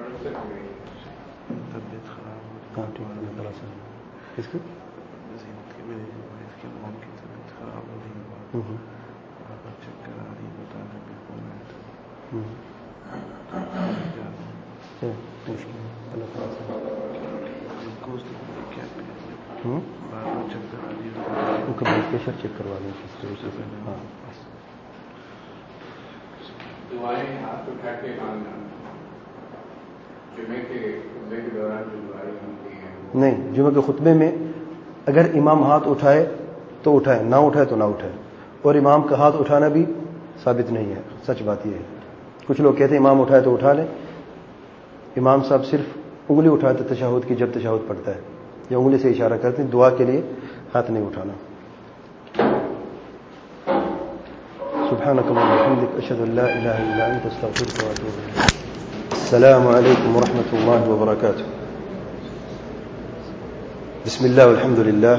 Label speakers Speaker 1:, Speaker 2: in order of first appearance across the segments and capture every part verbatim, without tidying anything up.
Speaker 1: طبیعت خراب ہو
Speaker 2: ہاں ٹھیک ہے ذرا سا کس کی
Speaker 1: زینت کی میری وائف کی مام کی طبیعت خراب ہو رہی ہے بار بار چکر آ رہی ہے بتانے بھی فون آیا تھا
Speaker 2: مشکل اللہ تعالیٰ سے
Speaker 1: گلوکوز کیا
Speaker 2: ہوں
Speaker 1: بار بار چکر آ رہی ہے
Speaker 2: ان کا بلڈ پریشر چیک کروا لیں ہاں
Speaker 3: دعائیں ہاتھ اٹھا کے مانگنا جمعے کے خطبے کے دوران جو دعائیں مانگتی ہیں
Speaker 2: نہیں، جمعہ کے خطبے میں اگر امام ہاتھ اٹھائے تو اٹھائے، نہ اٹھائے تو نہ اٹھائے، اور امام کا ہاتھ اٹھانا بھی ثابت نہیں ہے. سچ بات یہ ہے. کچھ لوگ کہتے ہیں امام اٹھائے تو اٹھا لیں. امام صاحب صرف انگلی اٹھاتے تشہد کی جب تشہد پڑھتا ہے، یا انگلی سے اشارہ کرتے ہیں، دعا کے لیے ہاتھ نہیں اٹھانا. سبحانك اللهم وبحمدك اشهد ان لا اله الا انت استغفرك واتوب اليك. السلام عليكم ورحمه الله وبركاته. بسم الله والحمد لله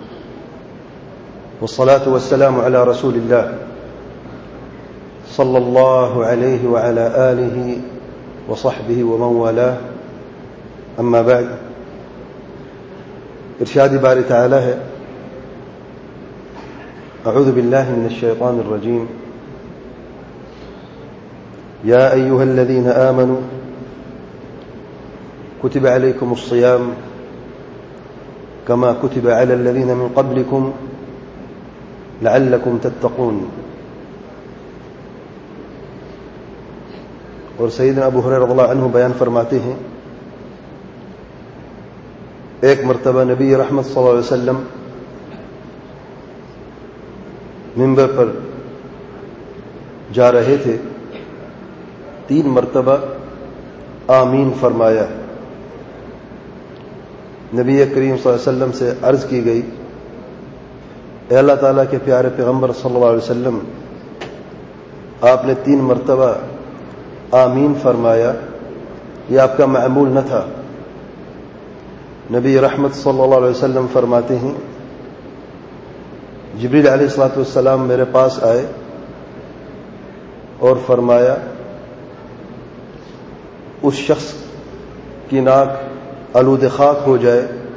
Speaker 2: والصلاة والسلام على رسول الله صلى الله عليه وعلى آله وصحبه ومن والاه. أما بعد، ارشاد باری تعالی ہے: أعوذ بالله من الشيطان الرجيم. يا أيها الذين آمنوا كتب عليكم الصيام كما كتب على الذين من قبلكم لعلكم تتقون. اور سیدنا ابو ہریرہ رضی اللہ عنہ بیان فرماتے ہیں، ایک مرتبہ نبی رحمت صلی اللہ علیہ وسلم منبر پر جا رہے تھے، تین مرتبہ آمین فرمایا. نبی کریم صلی اللہ علیہ وسلم سے عرض کی گئی: اے اللہ تعالیٰ کے پیارے پیغمبر صلی اللہ علیہ وسلم، آپ نے تین مرتبہ آمین فرمایا، یہ آپ کا معمول نہ تھا. نبی رحمت صلی اللہ علیہ وسلم فرماتے ہیں، جبریل علیہ الصلوۃ والسلام میرے پاس آئے اور فرمایا: اس شخص کی ناک آلود خاک ہو جائے،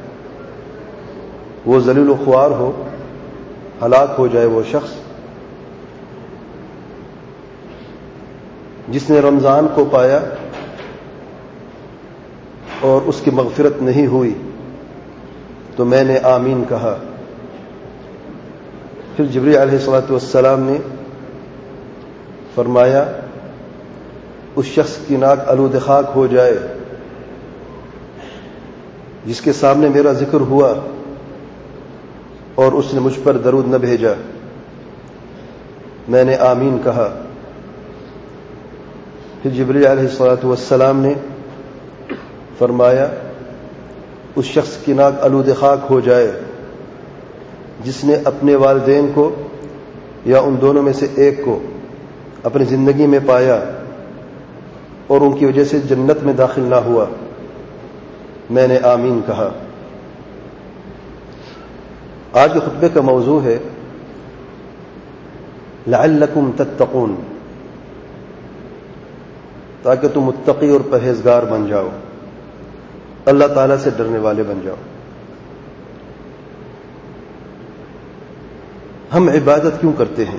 Speaker 2: وہ ذلیل و خوار ہو، ہلاک ہو جائے وہ شخص جس نے رمضان کو پایا اور اس کی مغفرت نہیں ہوئی. تو میں نے آمین کہا. پھر جبریل علیہ الصلوۃ والسلام نے فرمایا: اس شخص کی ناک آلود خاک ہو جائے جس کے سامنے میرا ذکر ہوا اور اس نے مجھ پر درود نہ بھیجا. میں نے آمین کہا. پھر جبریل علیہ الصلوۃ والسلام نے فرمایا: اس شخص کی ناک آلود خاک ہو جائے جس نے اپنے والدین کو یا ان دونوں میں سے ایک کو اپنی زندگی میں پایا اور ان کی وجہ سے جنت میں داخل نہ ہوا. میں نے آمین کہا. آج کے خطبے کا موضوع ہے لعلکم تتقون، تاکہ تم متقی اور پرہیزگار بن جاؤ، اللہ تعالیٰ سے ڈرنے والے بن جاؤ. ہم عبادت کیوں کرتے ہیں؟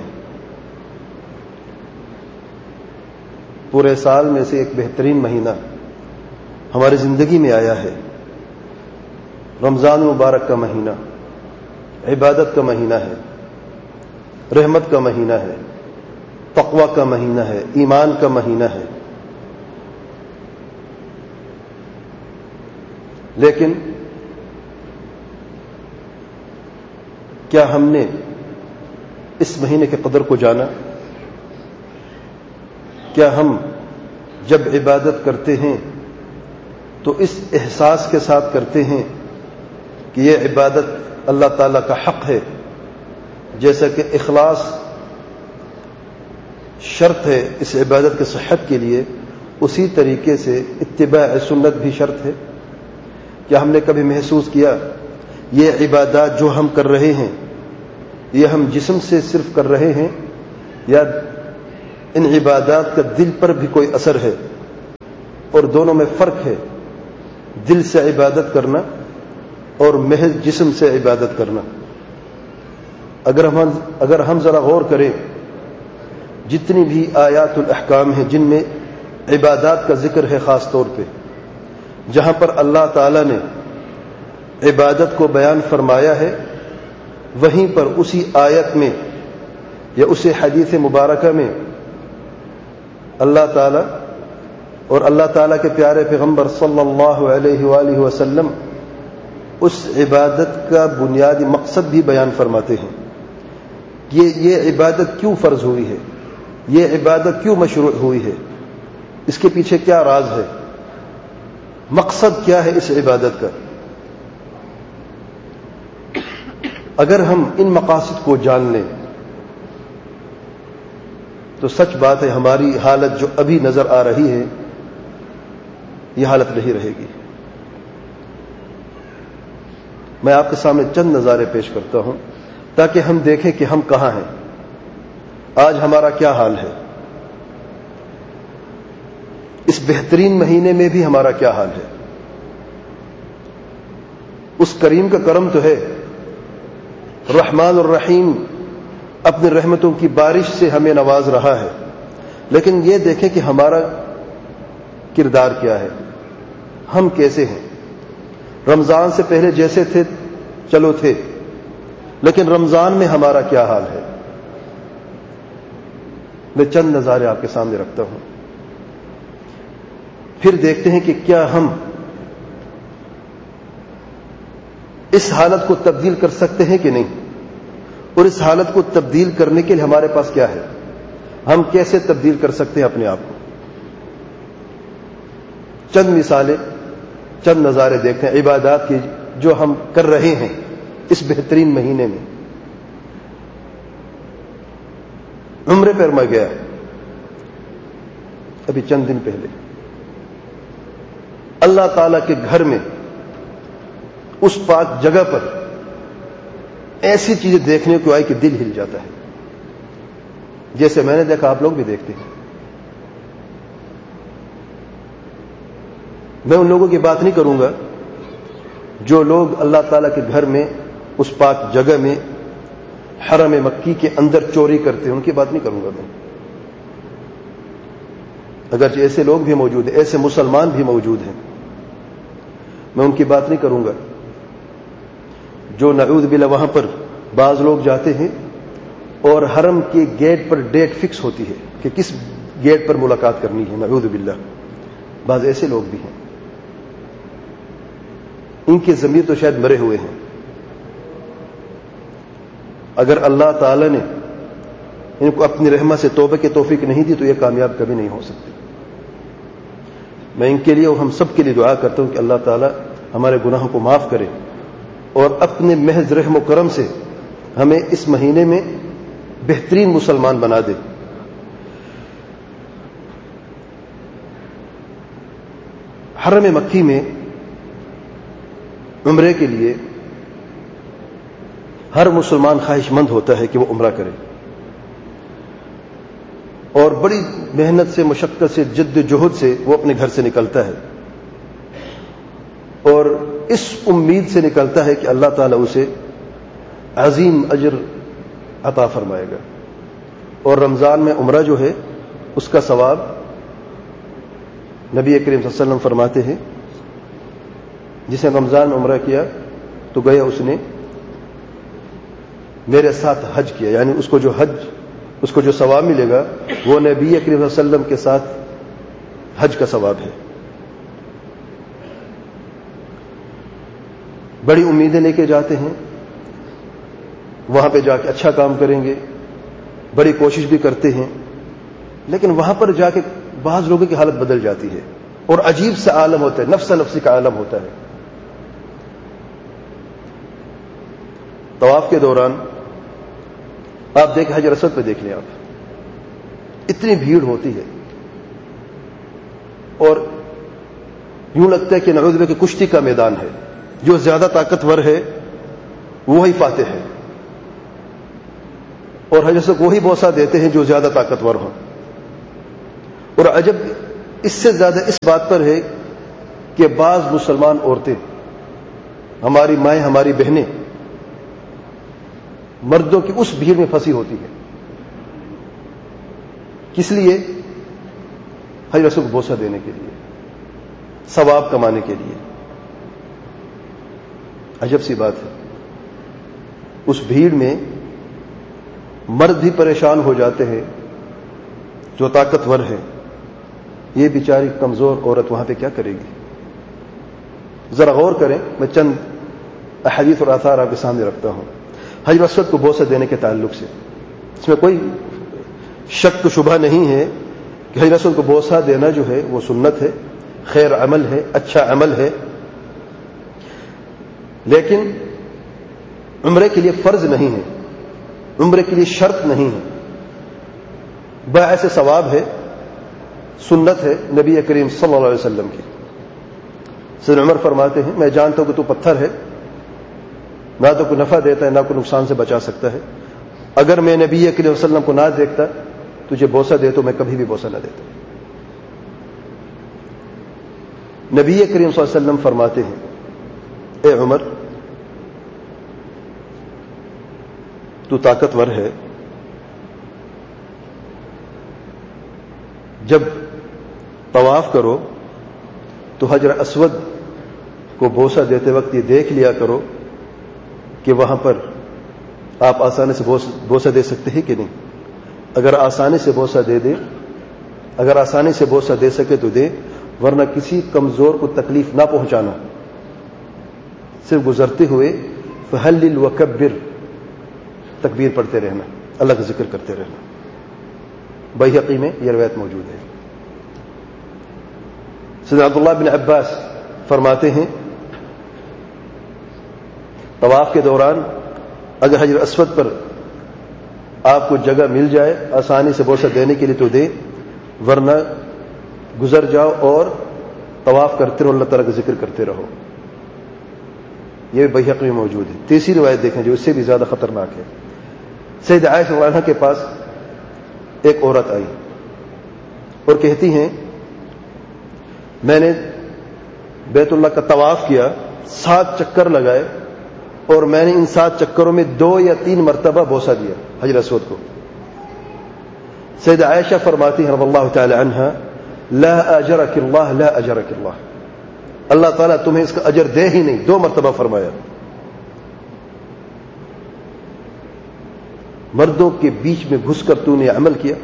Speaker 2: پورے سال میں سے ایک بہترین مہینہ ہماری زندگی میں آیا ہے، رمضان مبارک کا مہینہ، عبادت کا مہینہ ہے، رحمت کا مہینہ ہے، تقوی کا مہینہ ہے، ایمان کا مہینہ ہے. لیکن کیا ہم نے اس مہینے کے قدر کو جانا؟ کیا ہم جب عبادت کرتے ہیں تو اس احساس کے ساتھ کرتے ہیں کہ یہ عبادت اللہ تعالیٰ کا حق ہے، جیسا کہ اخلاص شرط ہے اس عبادت کی صحت کے لیے، اسی طریقے سے اتباع سنت بھی شرط ہے؟ کیا ہم نے کبھی محسوس کیا یہ عبادات جو ہم کر رہے ہیں یہ ہم جسم سے صرف کر رہے ہیں یا ان عبادات کا دل پر بھی کوئی اثر ہے؟ اور دونوں میں فرق ہے، دل سے عبادت کرنا اور محض جسم سے عبادت کرنا۔ اگر ہم اگر ہم ذرا غور کریں، جتنی بھی آیات الاحکام ہیں جن میں عبادات کا ذکر ہے، خاص طور پہ جہاں پر اللہ تعالی نے عبادت کو بیان فرمایا ہے، وہیں پر اسی آیت میں یا اسی حدیث مبارکہ میں اللہ تعالی اور اللہ تعالی کے پیارے پیغمبر صلی اللہ علیہ وآلہ وسلم اس عبادت کا بنیادی مقصد بھی بیان فرماتے ہیں۔ یہ یہ عبادت کیوں فرض ہوئی ہے، یہ عبادت کیوں مشروع ہوئی ہے، اس کے پیچھے کیا راز ہے، مقصد کیا ہے اس عبادت کا۔ اگر ہم ان مقاصد کو جان لیں تو سچ بات ہے ہماری حالت جو ابھی نظر آ رہی ہے یہ حالت نہیں رہے گی۔ میں آپ کے سامنے چند نظارے پیش کرتا ہوں تاکہ ہم دیکھیں کہ ہم کہاں ہیں، آج ہمارا کیا حال ہے، اس بہترین مہینے میں بھی ہمارا کیا حال ہے۔ اس کریم کا کرم تو ہے، رحمان الرحیم اپنی رحمتوں کی بارش سے ہمیں نواز رہا ہے، لیکن یہ دیکھیں کہ ہمارا کردار کیا ہے، ہم کیسے ہیں۔ رمضان سے پہلے جیسے تھے چلو تھے، لیکن رمضان میں ہمارا کیا حال ہے۔ میں چند نظارے آپ کے سامنے رکھتا ہوں، پھر دیکھتے ہیں کہ کیا ہم اس حالت کو تبدیل کر سکتے ہیں کہ نہیں، اور اس حالت کو تبدیل کرنے کے لیے ہمارے پاس کیا ہے، ہم کیسے تبدیل کر سکتے ہیں اپنے آپ کو۔ چند مثالیں، چند نظارے دیکھتے ہیں عبادات کی جو ہم کر رہے ہیں اس بہترین مہینے میں۔ عمرے پر میں گیا ابھی چند دن پہلے، اللہ تعالی کے گھر میں اس پاک جگہ پر ایسی چیزیں دیکھنے کو آئی کہ دل ہل جاتا ہے، جیسے میں نے دیکھا آپ لوگ بھی دیکھتے ہیں۔ میں ان لوگوں کی بات نہیں کروں گا جو لوگ اللہ تعالیٰ کے گھر میں اس پاک جگہ میں حرم مکی کے اندر چوری کرتے ہیں، ان کی بات نہیں کروں گا میں، اگرچہ ایسے لوگ بھی موجود ہیں، ایسے مسلمان بھی موجود ہیں، میں ان کی بات نہیں کروں گا۔ جو نعوذ باللہ وہاں پر بعض لوگ جاتے ہیں اور حرم کے گیٹ پر ڈیٹ فکس ہوتی ہے کہ کس گیٹ پر ملاقات کرنی ہے، نعوذ باللہ بعض ایسے لوگ بھی ہیں، ان کے ضمیر تو شاید مرے ہوئے ہیں۔ اگر اللہ تعالی نے ان کو اپنی رحمت سے توبہ کی توفیق نہیں دی تو یہ کامیاب کبھی نہیں ہو سکتے۔ میں ان کے لیے اور ہم سب کے لیے دعا کرتا ہوں کہ اللہ تعالی ہمارے گناہوں کو معاف کرے اور اپنے محض رحم و کرم سے ہمیں اس مہینے میں بہترین مسلمان بنا دے۔ حرم مکی میں عمرے کے لیے ہر مسلمان خواہش مند ہوتا ہے کہ وہ عمرہ کرے، اور بڑی محنت سے، مشقت سے، جد جہد سے وہ اپنے گھر سے نکلتا ہے، اور اس امید سے نکلتا ہے کہ اللہ تعالیٰ اسے عظیم اجر عطا فرمائے گا، اور رمضان میں عمرہ جو ہے اس کا ثواب نبی کریم صلی اللہ علیہ وسلم فرماتے ہیں جس نے رمضان میں عمرہ کیا تو گیا اس نے میرے ساتھ حج کیا، یعنی اس کو جو حج اس کو جو ثواب ملے گا وہ نبی کریم صلی اللہ علیہ وسلم کے ساتھ حج کا ثواب ہے۔ بڑی امیدیں لے کے جاتے ہیں، وہاں پہ جا کے اچھا کام کریں گے، بڑی کوشش بھی کرتے ہیں، لیکن وہاں پر جا کے بعض لوگوں کی حالت بدل جاتی ہے اور عجیب سا عالم ہوتا ہے، نفس نفسی کا عالم ہوتا ہے۔ طواف کے دوران آپ دیکھیں، حجر اسود پہ دیکھ لیں آپ، اتنی بھیڑ ہوتی ہے اور یوں لگتا ہے کہ نعوذ باللہ کہ کشتی کا میدان ہے، جو زیادہ طاقتور ہے وہی فاتح ہے، اور حجر اسود وہی بوسہ دیتے ہیں جو زیادہ طاقتور ہوں۔ اور عجب اس سے زیادہ اس بات پر ہے کہ بعض مسلمان عورتیں، ہماری مائیں، ہماری بہنیں مردوں کی اس بھیڑ میں پھنسی ہوتی ہیں. کس لیے؟ حج رسول کو بوسہ دینے کے لیے، ثواب کمانے کے لیے. عجب سی بات ہے، اس بھیڑ میں مرد بھی پریشان ہو جاتے ہیں جو طاقتور ہے. یہ بیچاری کمزور عورت وہاں پہ کیا کرے گی؟ ذرا غور کریں. میں چند احادیث اور آثار آپ کے سامنے رکھتا ہوں حجر اسود کو بوسہ دینے کے تعلق سے. اس میں کوئی شک و شبہ نہیں ہے کہ حجر اسود کو بوسہ دینا جو ہے وہ سنت ہے، خیر عمل ہے، اچھا عمل ہے، لیکن عمرے کے لیے فرض نہیں ہے، عمرے کے لیے شرط نہیں ہے، باعث ثواب ہے، سنت ہے نبی کریم صلی اللہ علیہ وسلم کی. سیدنا عمر فرماتے ہیں میں جانتا ہوں کہ تو پتھر ہے، نہ تو کوئی نفع دیتا ہے نہ کوئی نقصان سے بچا سکتا ہے. اگر میں نبی کریم صلی اللہ علیہ وسلم کو نہ دیکھتا تجھے بوسہ دے تو میں کبھی بھی بوسہ نہ دیتا. نبی کریم صلی اللہ علیہ وسلم فرماتے ہیں اے عمر تو طاقتور ہے، جب طواف کرو تو حجر اسود کو بوسہ دیتے وقت یہ دیکھ لیا کرو کہ وہاں پر آپ آسانی سے بوسہ دے سکتے ہیں کہ نہیں. اگر آسانی سے بوسہ دے دے اگر آسانی سے بوسہ دے سکے تو دے، ورنہ کسی کمزور کو تکلیف نہ پہنچانا. صرف گزرتے ہوئے فہلل وکبر تکبیر پڑھتے رہنا، اللہ کا ذکر کرتے رہنا. بیہقی میں یہ روایت موجود ہے. سیدنا عبداللہ بن عباس فرماتے ہیں طواف کے دوران اگر حجر اسود پر آپ کو جگہ مل جائے آسانی سے بوسہ دینے کے لیے تو دے، ورنہ گزر جاؤ اور طواف کرتے رہو، اللہ تعالیٰ کا ذکر کرتے رہو. یہ بیہقی میں موجود ہے. تیسری روایت دیکھیں جو اس سے بھی زیادہ خطرناک ہے. سیدہ عائشہ رضی اللہ عنہا کے پاس ایک عورت آئی اور کہتی ہیں میں نے بیت اللہ کا طواف کیا، سات چکر لگائے اور میں نے ان سات چکروں میں دو یا تین مرتبہ بوسہ دیا حجر اسود کو. سیدہ عائشہ فرماتی ہیں رضی اللہ تعالی عنہا لا اجرک اللہ لا اجرک اللہ، اللہ تعالیٰ تمہیں اس کا اجر دے ہی نہیں. دو مرتبہ فرمایا. مردوں کے بیچ میں گھس کر تو نے عمل کیا،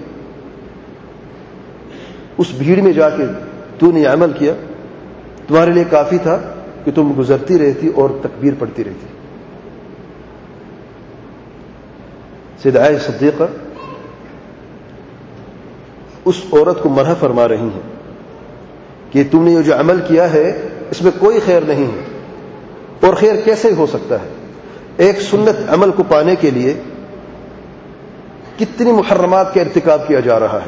Speaker 2: اس بھیڑ میں جا کے تو نے عمل کیا، تمہارے لیے کافی تھا کہ تم گزرتی رہتی اور تکبیر پڑھتی رہتی. سیدہ عائشہ صدیقہ اس عورت کو مرحمت فرما رہی ہیں کہ تم نے یہ جو عمل کیا ہے اس میں کوئی خیر نہیں ہے، اور خیر کیسے ہو سکتا ہے؟ ایک سنت عمل کو پانے کے لیے کتنی محرمات کا ارتکاب کیا جا رہا ہے.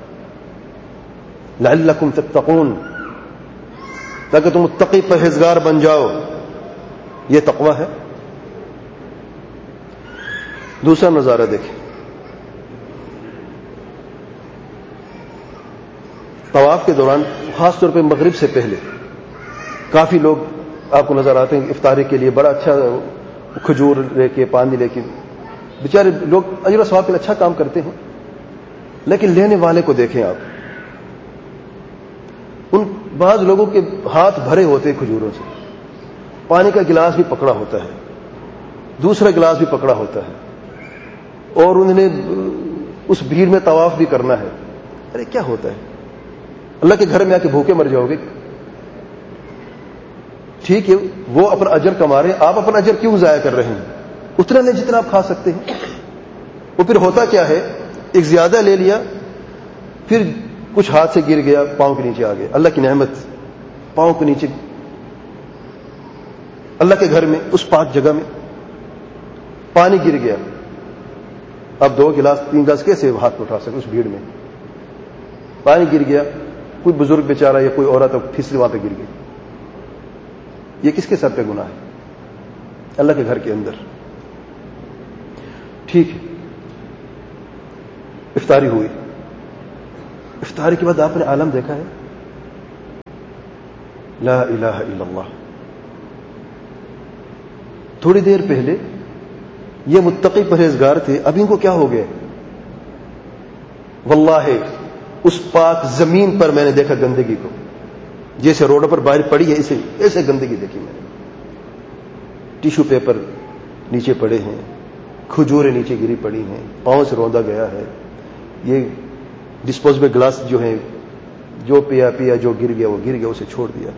Speaker 2: لعلکم تتقون، تاکہ تم متقی پرہیزگار بن جاؤ. یہ تقوی ہے. دوسرا نظارہ دیکھیں، طواف کے دوران خاص طور پہ مغرب سے پہلے کافی لوگ آپ کو نظر آتے ہیں افطاری کے لیے بڑا اچھا کھجور لے کے پانی لے کے. بیچارے لوگ اجر و ثواب کے لیے اچھا کام کرتے ہیں، لیکن لینے والے کو دیکھیں آپ. ان بعض لوگوں کے ہاتھ بھرے ہوتے ہیں کھجوروں سے، پانی کا گلاس بھی پکڑا ہوتا ہے، دوسرا گلاس بھی پکڑا ہوتا ہے، اور انہوں نے اس بھیڑ میں طواف بھی کرنا ہے. ارے کیا ہوتا ہے؟ اللہ کے گھر میں آ کے بھوکے مر جاؤ گے. ٹھیک ہے وہ اپنا اجر کما رہے ہیں، آپ اپنا اجر کیوں ضائع کر رہے ہیں؟ اتنا نہیں جتنا آپ کھا سکتے ہیں. وہ پھر ہوتا کیا ہے، ایک زیادہ لے لیا، پھر کچھ ہاتھ سے گر گیا، پاؤں کے نیچے آ گیا. اللہ کی نعمت پاؤں کے نیچے، اللہ کے گھر میں اس پاک جگہ میں پانی گر گیا. اب دو گلاس تین گلاس کیسے ہاتھ اٹھا سکے؟ اس بھیڑ میں پانی گر گیا، کوئی بزرگ بیچارہ یا کوئی عورت پھسلی وہاں پہ گر گئی. یہ کس کے سر پہ گناہ ہے؟ اللہ کے گھر کے اندر. ٹھیک ہے افطاری ہوئی، افطاری کے بعد آپ نے عالم دیکھا ہے لا الہ الا اللہ. تھوڑی دیر پہلے یہ متقی پرہیزگار تھے، اب ان کو کیا ہو گیا؟ واللہ اس پاک زمین پر میں نے دیکھا گندگی کو، جیسے روڈ پر باہر پڑی ہے اسے ایسے گندگی دیکھی میں نے. ٹیشو پیپر نیچے پڑے ہیں، کھجوریں نیچے گری پڑی ہیں، پاؤں سے روندا گیا ہے. یہ ڈسپوزیبل گلاس جو ہیں، جو پیا پیا جو گر گیا وہ گر گیا، اسے چھوڑ دیا.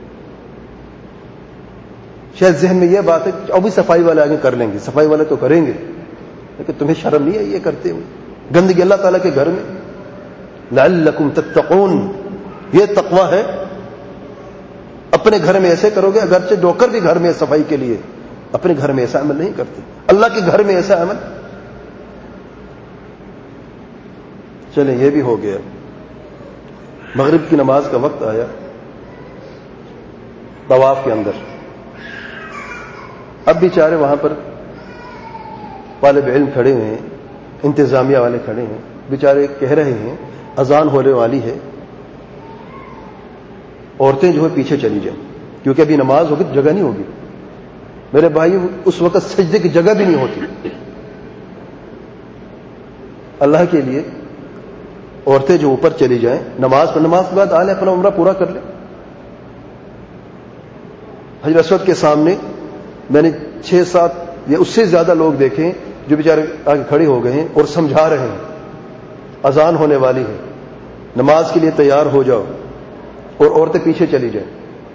Speaker 2: شاید ذہن میں یہ بات ہے کہ ابھی صفائی والے آگے کر لیں گے، صفائی والے تو کریں گے، لیکن تمہیں شرم نہیں ہے یہ کرتے ہوئے؟ گندگی اللہ تعالیٰ کے گھر میں. لعلکم تتقون، یہ تقوی ہے. اپنے گھر میں ایسے کرو گے، اگرچہ ڈوکر بھی گھر میں صفائی کے لیے، اپنے گھر میں ایسا عمل نہیں کرتے، اللہ کے گھر میں ایسا عمل. چلیں یہ بھی ہو گیا. مغرب کی نماز کا وقت آیا، طواف کے اندر. اب بیچارے وہاں پر طالب علم کھڑے ہوئے ہیں، انتظامیہ والے کھڑے ہیں، بیچارے کہہ رہے ہیں اذان ہونے والی ہے، عورتیں جو ہے پیچھے چلی جائیں کیونکہ ابھی نماز ہوگی جگہ نہیں ہوگی. میرے بھائی اس وقت سجدے کی جگہ بھی نہیں ہوتی. اللہ کے لیے عورتیں جو اوپر چلی جائیں نماز پر، نماز کے بعد آ لیں، اپنا عمرہ پورا کر لیں. حجر اسود کے سامنے میں نے چھ سات یا اس سے زیادہ لوگ دیکھے جو بیچارے آگے کھڑے ہو گئے ہیں اور سمجھا رہے ہیں اذان ہونے والی ہے، نماز کے لیے تیار ہو جاؤ، اور عورتیں پیچھے چلی جائیں.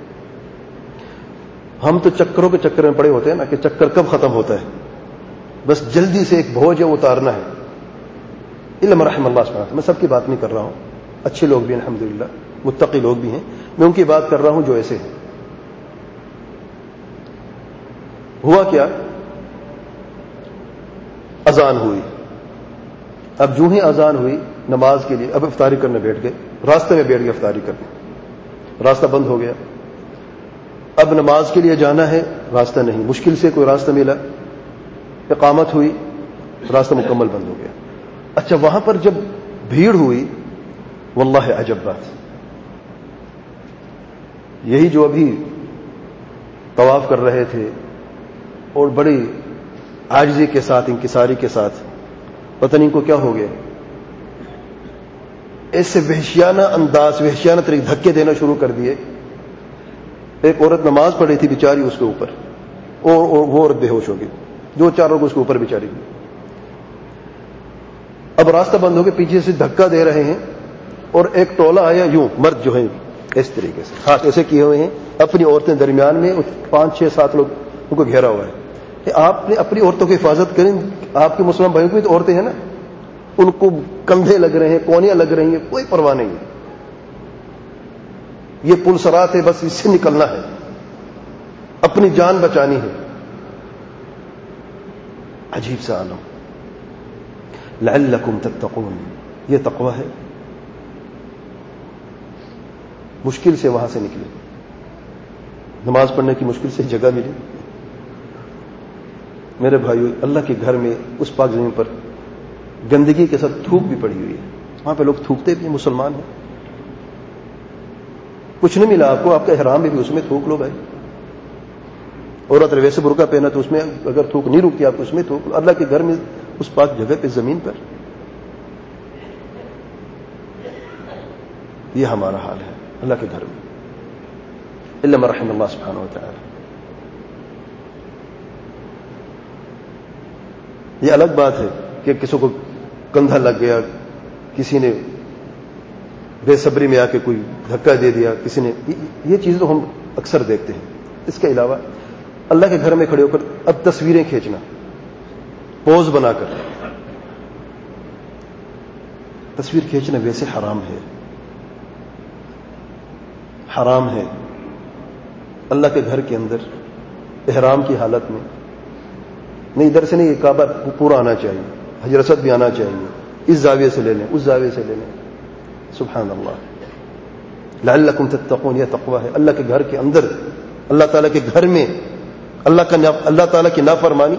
Speaker 2: ہم تو چکروں کے چکر میں پڑے ہوتے ہیں نا کہ چکر کب ختم ہوتا ہے، بس جلدی سے ایک بوجھ ہے اتارنا ہے. علم رحم اللہ سبحانہ. میں سب کی بات نہیں کر رہا ہوں، اچھے لوگ بھی ہیں الحمدللہ، متقی لوگ بھی ہیں، میں ان کی بات کر رہا ہوں جو ایسے ہیں. ہوا کیا؟ اذان ہوئی. اب جو ہی اذان ہوئی نماز کے لیے، اب افطاری کرنے بیٹھ گئے، راستے میں بیٹھ گئے افطاری کرنے. راستہ بند ہو گیا. اب نماز کے لیے جانا ہے، راستہ نہیں، مشکل سے کوئی راستہ ملا، اقامت ہوئی، راستہ مکمل بند ہو گیا. اچھا وہاں پر جب بھیڑ ہوئی، واللہ عجب بات، یہی جو ابھی طواف کر رہے تھے اور بڑی عاجزی کے ساتھ، انکساری کے ساتھ، پتہ نہیں کو کیا ہو گیا، ایسے وحشیانہ انداز، وحشیانہ طریقے دھکے دینا شروع کر دیے. ایک عورت نماز پڑھی تھی بیچاری، اس کے اوپر اور وہ عورت بے ہوش ہو گئی، دو چار لوگ اس کے اوپر بیچاری گئی. اب راستہ بند ہو گیا، پیچھے سے دھکا دے رہے ہیں، اور ایک ٹولہ آیا، یوں مرد جو ہیں اس طریقے سے ہاتھ ایسے کیے ہوئے ہیں، اپنی عورتیں درمیان میں، پانچ چھ سات لوگ ان کو گھیرا ہوا ہے کہ آپ نے اپنی عورتوں کی حفاظت کریں. آپ کے مسلمان بھائیوں کی بھی تو عورتیں ہیں نا، ان کو کندھے لگ رہے ہیں، کونیاں لگ رہی ہیں، کوئی پرواہ نہیں ہے. یہ پل صراط ہے، بس اس سے نکلنا ہے، اپنی جان بچانی ہے. عجیب سا عالم. لعلکم تتقون، یہ تقوی ہے. مشکل سے وہاں سے نکلے، نماز پڑھنے کی مشکل سے جگہ ملی. میرے بھائیو، اللہ کے گھر میں اس پاک زمین پر گندگی کے ساتھ تھوک بھی پڑی ہوئی ہے. وہاں پہ لوگ تھوکتے بھی ہیں، مسلمان ہیں. کچھ نہیں ملا آپ کو، آپ کا احرام بھی اس میں تھوک لو بھائی. عورت ویسے برقع پہنا تو اس میں اگر تھوک نہیں رکتی آپ کو، اس میں تھوک لو. اللہ کے گھر میں اس پاک جگہ پہ، زمین پر. یہ ہمارا حال ہے اللہ کے گھر میں. الا من رحم اللہ سبحانہ وتعالی. یہ الگ بات ہے کہ کسی کو کندھا لگ گیا، کسی نے بے صبری میں آ کے کوئی دھکا دے دیا، کسی نے، یہ چیز تو ہم اکثر دیکھتے ہیں. اس کے علاوہ اللہ کے گھر میں کھڑے ہو کر اب تصویریں کھینچنا، پوز بنا کر تصویر کھینچنا ویسے حرام ہے، حرام ہے. اللہ کے گھر کے اندر احرام کی حالت میں نہیں، ادھر سے نہیں، یہ کعبہ پورا آنا چاہیے، حجر اسود بھی آنا چاہیے، اس زاویے سے لے لیں، اس زاویے سے لے لیں. سبحان اللہ. لعلکم تتقون، یہ تقوی ہے. اللہ کے گھر کے اندر، اللہ تعالیٰ کے گھر میں اللہ کا اللہ تعالیٰ کی نافرمانی.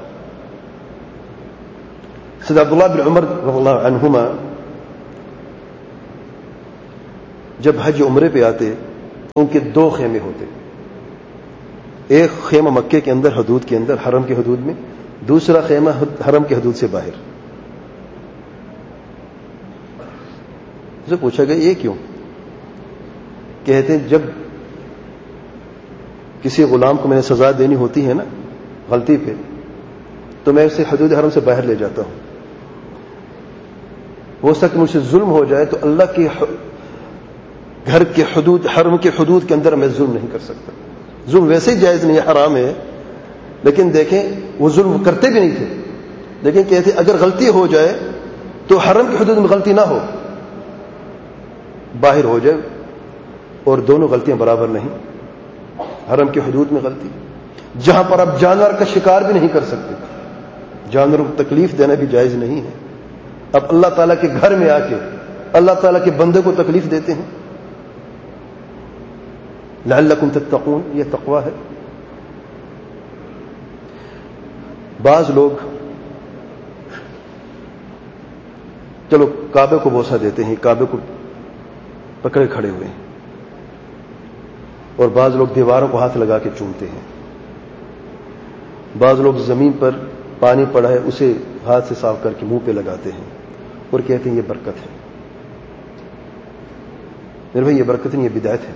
Speaker 2: سید عبداللہ بن عمر رضی اللہ عنہما جب حج عمرے پہ آتے ان کے دو خیمے ہوتے، ایک خیمہ مکے کے اندر حدود کے اندر حرم کے حدود میں، دوسرا خیمہ حرم کے حدود سے باہر۔ اسے پوچھا گیا یہ کیوں؟ کہتے ہیں جب کسی غلام کو میں نے سزا دینی ہوتی ہے نا غلطی پہ، تو میں اسے حدود حرم سے باہر لے جاتا ہوں۔ ہو سکتا مجھ سے ظلم ہو جائے تو اللہ کے گھر کے حدود حرم کے حدود کے اندر میں ظلم نہیں کر سکتا۔ ظلم ویسے ہی جائز نہیں ہے، حرام ہے، لیکن دیکھیں وہ ظلم کرتے بھی نہیں تھے، لیکن کہتے اگر غلطی ہو جائے تو حرم کی حدود میں غلطی نہ ہو، باہر ہو جائے، اور دونوں غلطیاں برابر نہیں۔ حرم کی حدود میں غلطی، جہاں پر آپ جانور کا شکار بھی نہیں کر سکتے، جانوروں کو تکلیف دینا بھی جائز نہیں ہے۔ اب اللہ تعالیٰ کے گھر میں آ کے اللہ تعالیٰ کے بندے کو تکلیف دیتے ہیں۔ لعلکم تتقون، یہ تقوی ہے۔ بعض لوگ چلو کعبے کو بوسہ دیتے ہیں، کعبے کو پکڑے کھڑے ہوئے ہیں، اور بعض لوگ دیواروں کو ہاتھ لگا کے چومتے ہیں، بعض لوگ زمین پر پانی پڑا ہے اسے ہاتھ سے صاف کر کے منہ پہ لگاتے ہیں اور کہتے ہیں یہ برکت ہے۔ میرے بھائی یہ برکت نہیں، یہ بدعت ہے۔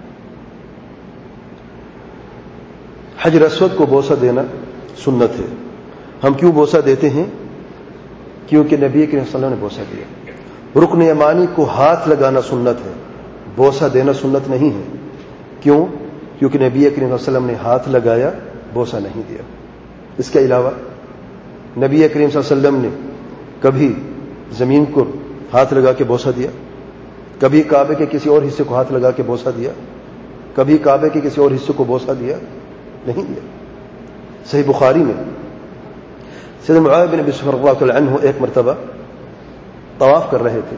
Speaker 2: حجر اسود کو بوسہ دینا سنت ہے۔ ہم کیوں بوسہ دیتے ہیں؟ کیونکہ نبی کریم صلی اللہ علیہ وسلم نے بوسہ دیا۔ رکن یمانی کو ہاتھ لگانا سنت ہے، بوسہ دینا سنت نہیں ہے۔ کیوں؟ کیونکہ نبی کریم صلی اللہ علیہ وسلم نے ہاتھ لگایا، بوسہ نہیں دیا۔ اس کے علاوہ نبی کریم صلی اللہ علیہ وسلم نے کبھی زمین کو ہاتھ لگا کے بوسہ دیا، کبھی کعبے کے کسی اور حصے کو ہاتھ لگا کے بوسہ دیا، کبھی کعبے کے کسی اور حصے کو بوسہ دیا نہیں دیا۔ صحیح بخاری میں سیدنا معاذ بن ابی سفیان رضی اللہ تعالی عنہ ایک مرتبہ طواف کر رہے تھے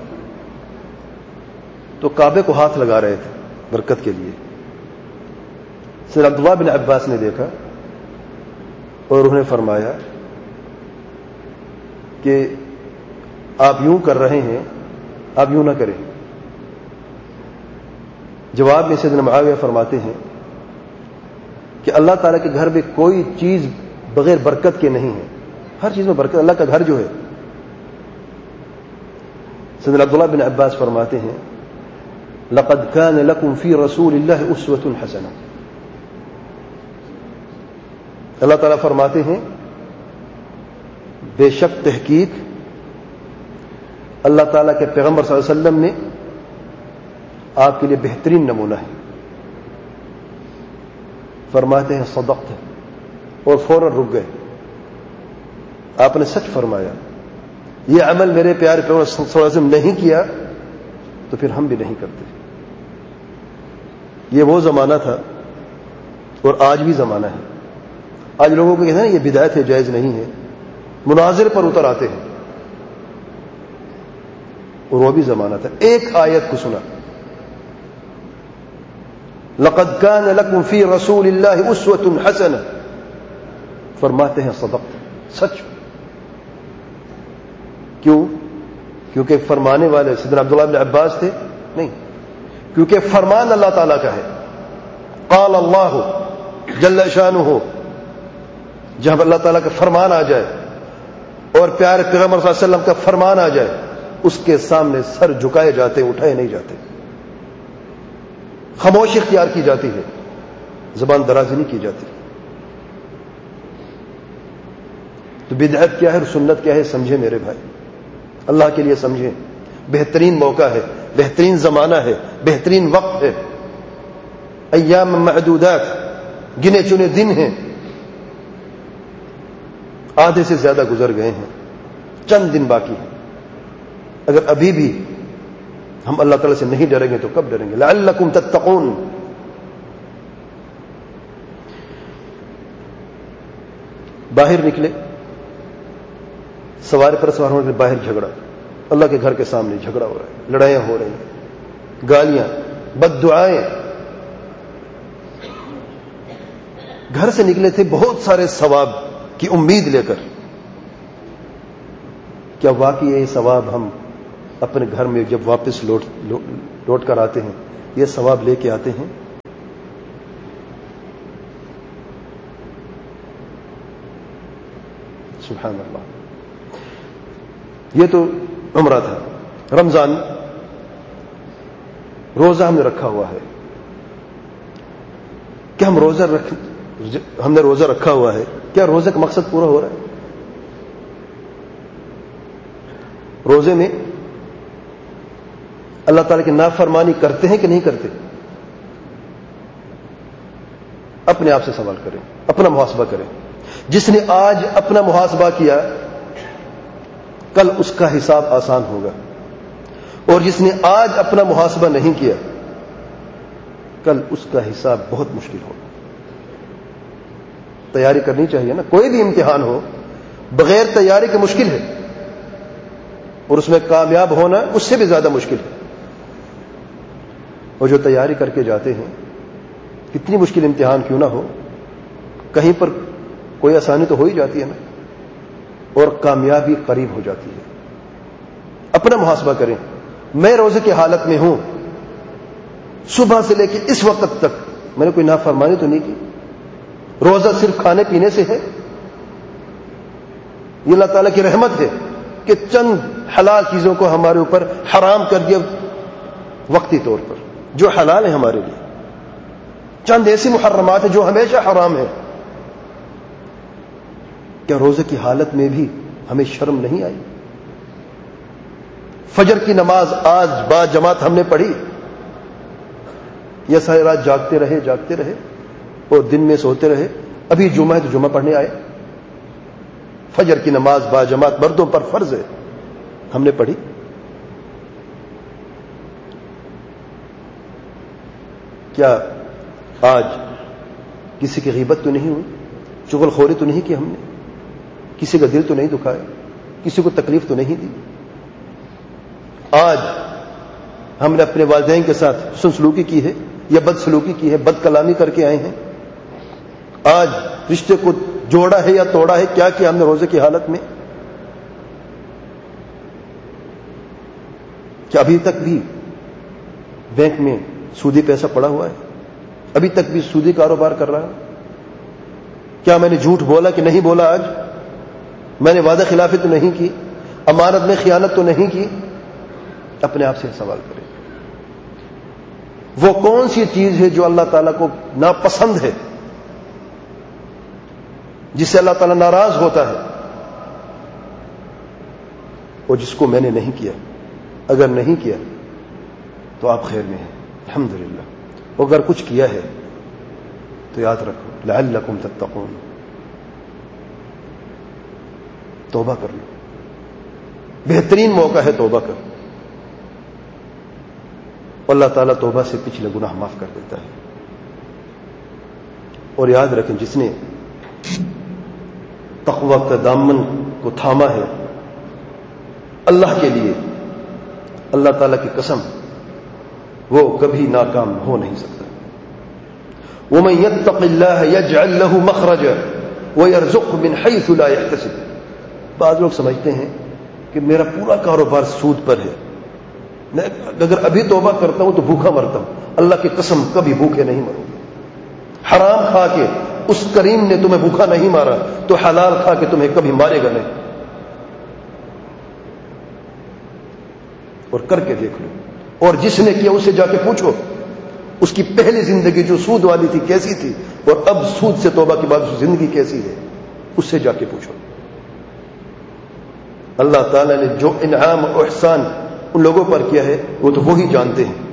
Speaker 2: تو کعبے کو ہاتھ لگا رہے تھے برکت کے لیے۔ سیدنا عبداللہ بن عباس نے دیکھا اور انہوں نے فرمایا کہ آپ یوں کر رہے ہیں، آپ یوں نہ کریں۔ جواب میں سیدنا معاویہ فرماتے ہیں کہ اللہ تعالیٰ کے گھر میں کوئی چیز بغیر برکت کے نہیں ہے، ہر چیز میں برکت۔ اللہ کا گھر جو ہے، سیدنا عبداللہ بن عباس فرماتے ہیں لقد كان لكم في رسول الله اسوة حسنة۔ اللہ تعالیٰ فرماتے ہیں بے شک تحقیق اللہ تعالیٰ کے پیغمبر صلی اللہ علیہ وسلم نے آپ کے لیے بہترین نمونہ ہے۔ فرماتے ہیں صدقت، اور فوراً رک گئے، آپ نے سچ فرمایا، یہ عمل میرے پیارے پیغمبر صلی اللہ علیہ وسلم نہیں کیا تو پھر ہم بھی نہیں کرتے۔ یہ وہ زمانہ تھا اور آج بھی زمانہ ہے۔ آج لوگوں کو کہتے ہیں نا یہ بدعت ہے، جائز نہیں ہے، مناظر پر اتر آتے ہیں، اور وہ بھی زمانہ تھا۔ ایک آیت کو سنا، لقد كان لكم في رسول الله اسوة حسنة، فرماتے ہیں صدقت، سچ۔ کیوں؟ کیونکہ فرمانے والے سیدنا عبداللہ بن عباس تھے؟ نہیں، کیونکہ فرمان اللہ تعالیٰ کا ہے۔ قال اللہ جل شانہ، جب اللہ تعالیٰ کا فرمان آ جائے اور پیارے پیغمبر صلی اللہ علیہ وسلم کا فرمان آ جائے، اس کے سامنے سر جھکائے جاتے، اٹھائے نہیں جاتے، خاموشی اختیار کی جاتی ہے، زبان درازی نہیں کی جاتی۔ تو بدعت کیا ہے اور سنت کیا ہے سمجھے میرے بھائی، اللہ کے لیے سمجھیں۔ بہترین موقع ہے، بہترین زمانہ ہے، بہترین وقت ہے۔ ایام معدودات، گنے چنے دن ہیں، آدھے سے زیادہ گزر گئے ہیں، چند دن باقی ہیں۔ اگر ابھی بھی ہم اللہ تعالیٰ سے نہیں ڈریں گے تو کب ڈریں گے؟ لعلکم تتقون۔ باہر نکلے، سوار پر سوار ہونے کے باہر جھگڑا، اللہ کے گھر کے سامنے جھگڑا ہو رہا ہے، لڑائیاں ہو رہی ہیں، گالیاں، بد دعائیں۔ گھر سے نکلے تھے بہت سارے ثواب کی امید لے کر، کیا واقعی یہ ثواب ہم اپنے گھر میں جب واپس لوٹ لوٹ کر آتے ہیں یہ ثواب لے کے آتے ہیں؟ سبحان اللہ. یہ تو عمرہ تھا. رمضان روزہ ہم نے رکھا ہوا ہے. کیا ہم روزہ رکھ ہم نے روزہ رکھا ہوا ہے, کیا روزے کا مقصد پورا ہو رہا ہے؟ روزے میں اللہ تعالیٰ کی نافرمانی کرتے ہیں کہ نہیں کرتے؟ اپنے آپ سے سوال کریں, اپنا محاسبہ کریں. جس نے آج اپنا محاسبہ کیا کل اس کا حساب آسان ہوگا, اور جس نے آج اپنا محاسبہ نہیں کیا کل اس کا حساب بہت مشکل ہوگا. تیاری کرنی چاہیے نا. کوئی بھی امتحان ہو بغیر تیاری کے مشکل ہے, اور اس میں کامیاب ہونا اس سے بھی زیادہ مشکل ہے. اور جو تیاری کر کے جاتے ہیں, کتنی مشکل امتحان کیوں نہ ہو, کہیں پر کوئی آسانی تو ہو ہی جاتی ہے نا, اور کامیابی قریب ہو جاتی ہے. اپنا محاسبہ کریں. میں روزے کی حالت میں ہوں, صبح سے لے کے اس وقت تک میں نے کوئی نافرمانی تو نہیں کی. روزہ صرف کھانے پینے سے ہے؟ یہ اللہ تعالیٰ کی رحمت ہے کہ چند حلال چیزوں کو ہمارے اوپر حرام کر دیا وقتی طور پر, جو حلال ہے ہمارے لیے. چند ایسی محرمات ہیں جو ہمیشہ حرام ہے. کیا روزے کی حالت میں بھی ہمیں شرم نہیں آئی؟ فجر کی نماز آج با جماعت ہم نے پڑھی, یا ساری رات جاگتے رہے جاگتے رہے اور دن میں سوتے رہے؟ ابھی جمعہ ہے تو جمعہ پڑھنے آئے. فجر کی نماز با جماعت مردوں پر فرض ہے, ہم نے پڑھی. کیا آج کسی کی غیبت تو نہیں ہوئی, چغل خوری تو نہیں کی ہم نے, کسی کا دل تو نہیں دکھایا, کسی کو تکلیف تو نہیں دی؟ آج ہم نے اپنے والدین کے ساتھ حسن سلوکی کی ہے یا بد سلوکی کی ہے, بد کلامی کر کے آئے ہیں؟ آج رشتے کو جوڑا ہے یا توڑا ہے؟ کیا کیا ہم نے روزے کی حالت میں؟ کیا ابھی تک بھی بینک میں سودی پیسہ پڑا ہوا ہے؟ ابھی تک بھی سودی کاروبار کر رہا ہے؟ کیا میں نے جھوٹ بولا کہ نہیں بولا؟ آج میں نے وعدہ خلافی تو نہیں کی؟ امانت میں خیانت تو نہیں کی؟ اپنے آپ سے سوال کریں. وہ کون سی چیز ہے جو اللہ تعالیٰ کو ناپسند ہے, جس سے اللہ تعالیٰ ناراض ہوتا ہے, اور جس کو میں نے نہیں کیا؟ اگر نہیں کیا تو آپ خیر میں ہیں, الحمدللہ. اگر کچھ کیا ہے تو یاد رکھو, لعلکم تتقون, توبہ کر لو. بہترین موقع ہے توبہ کر. اللہ تعالیٰ توبہ سے پچھلے گناہ معاف کر دیتا ہے. اور یاد رکھیں, جس نے تقوی کا دامن کو تھاما ہے اللہ کے لیے, اللہ تعالیٰ کی قسم وہ کبھی ناکام ہو نہیں سکتا. وَمَن يَتَّقِ اللَّهَ يَجْعَلْ لَهُ مَخْرَجًا وَيَرْزُقْهُ مِنْ حَيْثُ لَا يَحْتَسِبُ. بعض لوگ سمجھتے ہیں کہ میرا پورا کاروبار سود پر ہے, میں اگر ابھی توبہ کرتا ہوں تو بھوکا مرتا ہوں. اللہ کی قسم کبھی بھوکے نہیں مرو. حرام کھا کے اس کریم نے تمہیں بھوکا نہیں مارا تو حلال کھا کے تمہیں کبھی مارے گا نہیں. اور کر کے دیکھ لو. اور جس نے کیا اسے جا کے پوچھو اس کی پہلی زندگی جو سود والی تھی کیسی تھی, اور اب سود سے توبہ کے بعد زندگی کیسی ہے, اس سے جا کے پوچھو. اللہ تعالیٰ نے جو انعام و احسان ان لوگوں پر کیا ہے وہ تو وہی جانتے ہیں.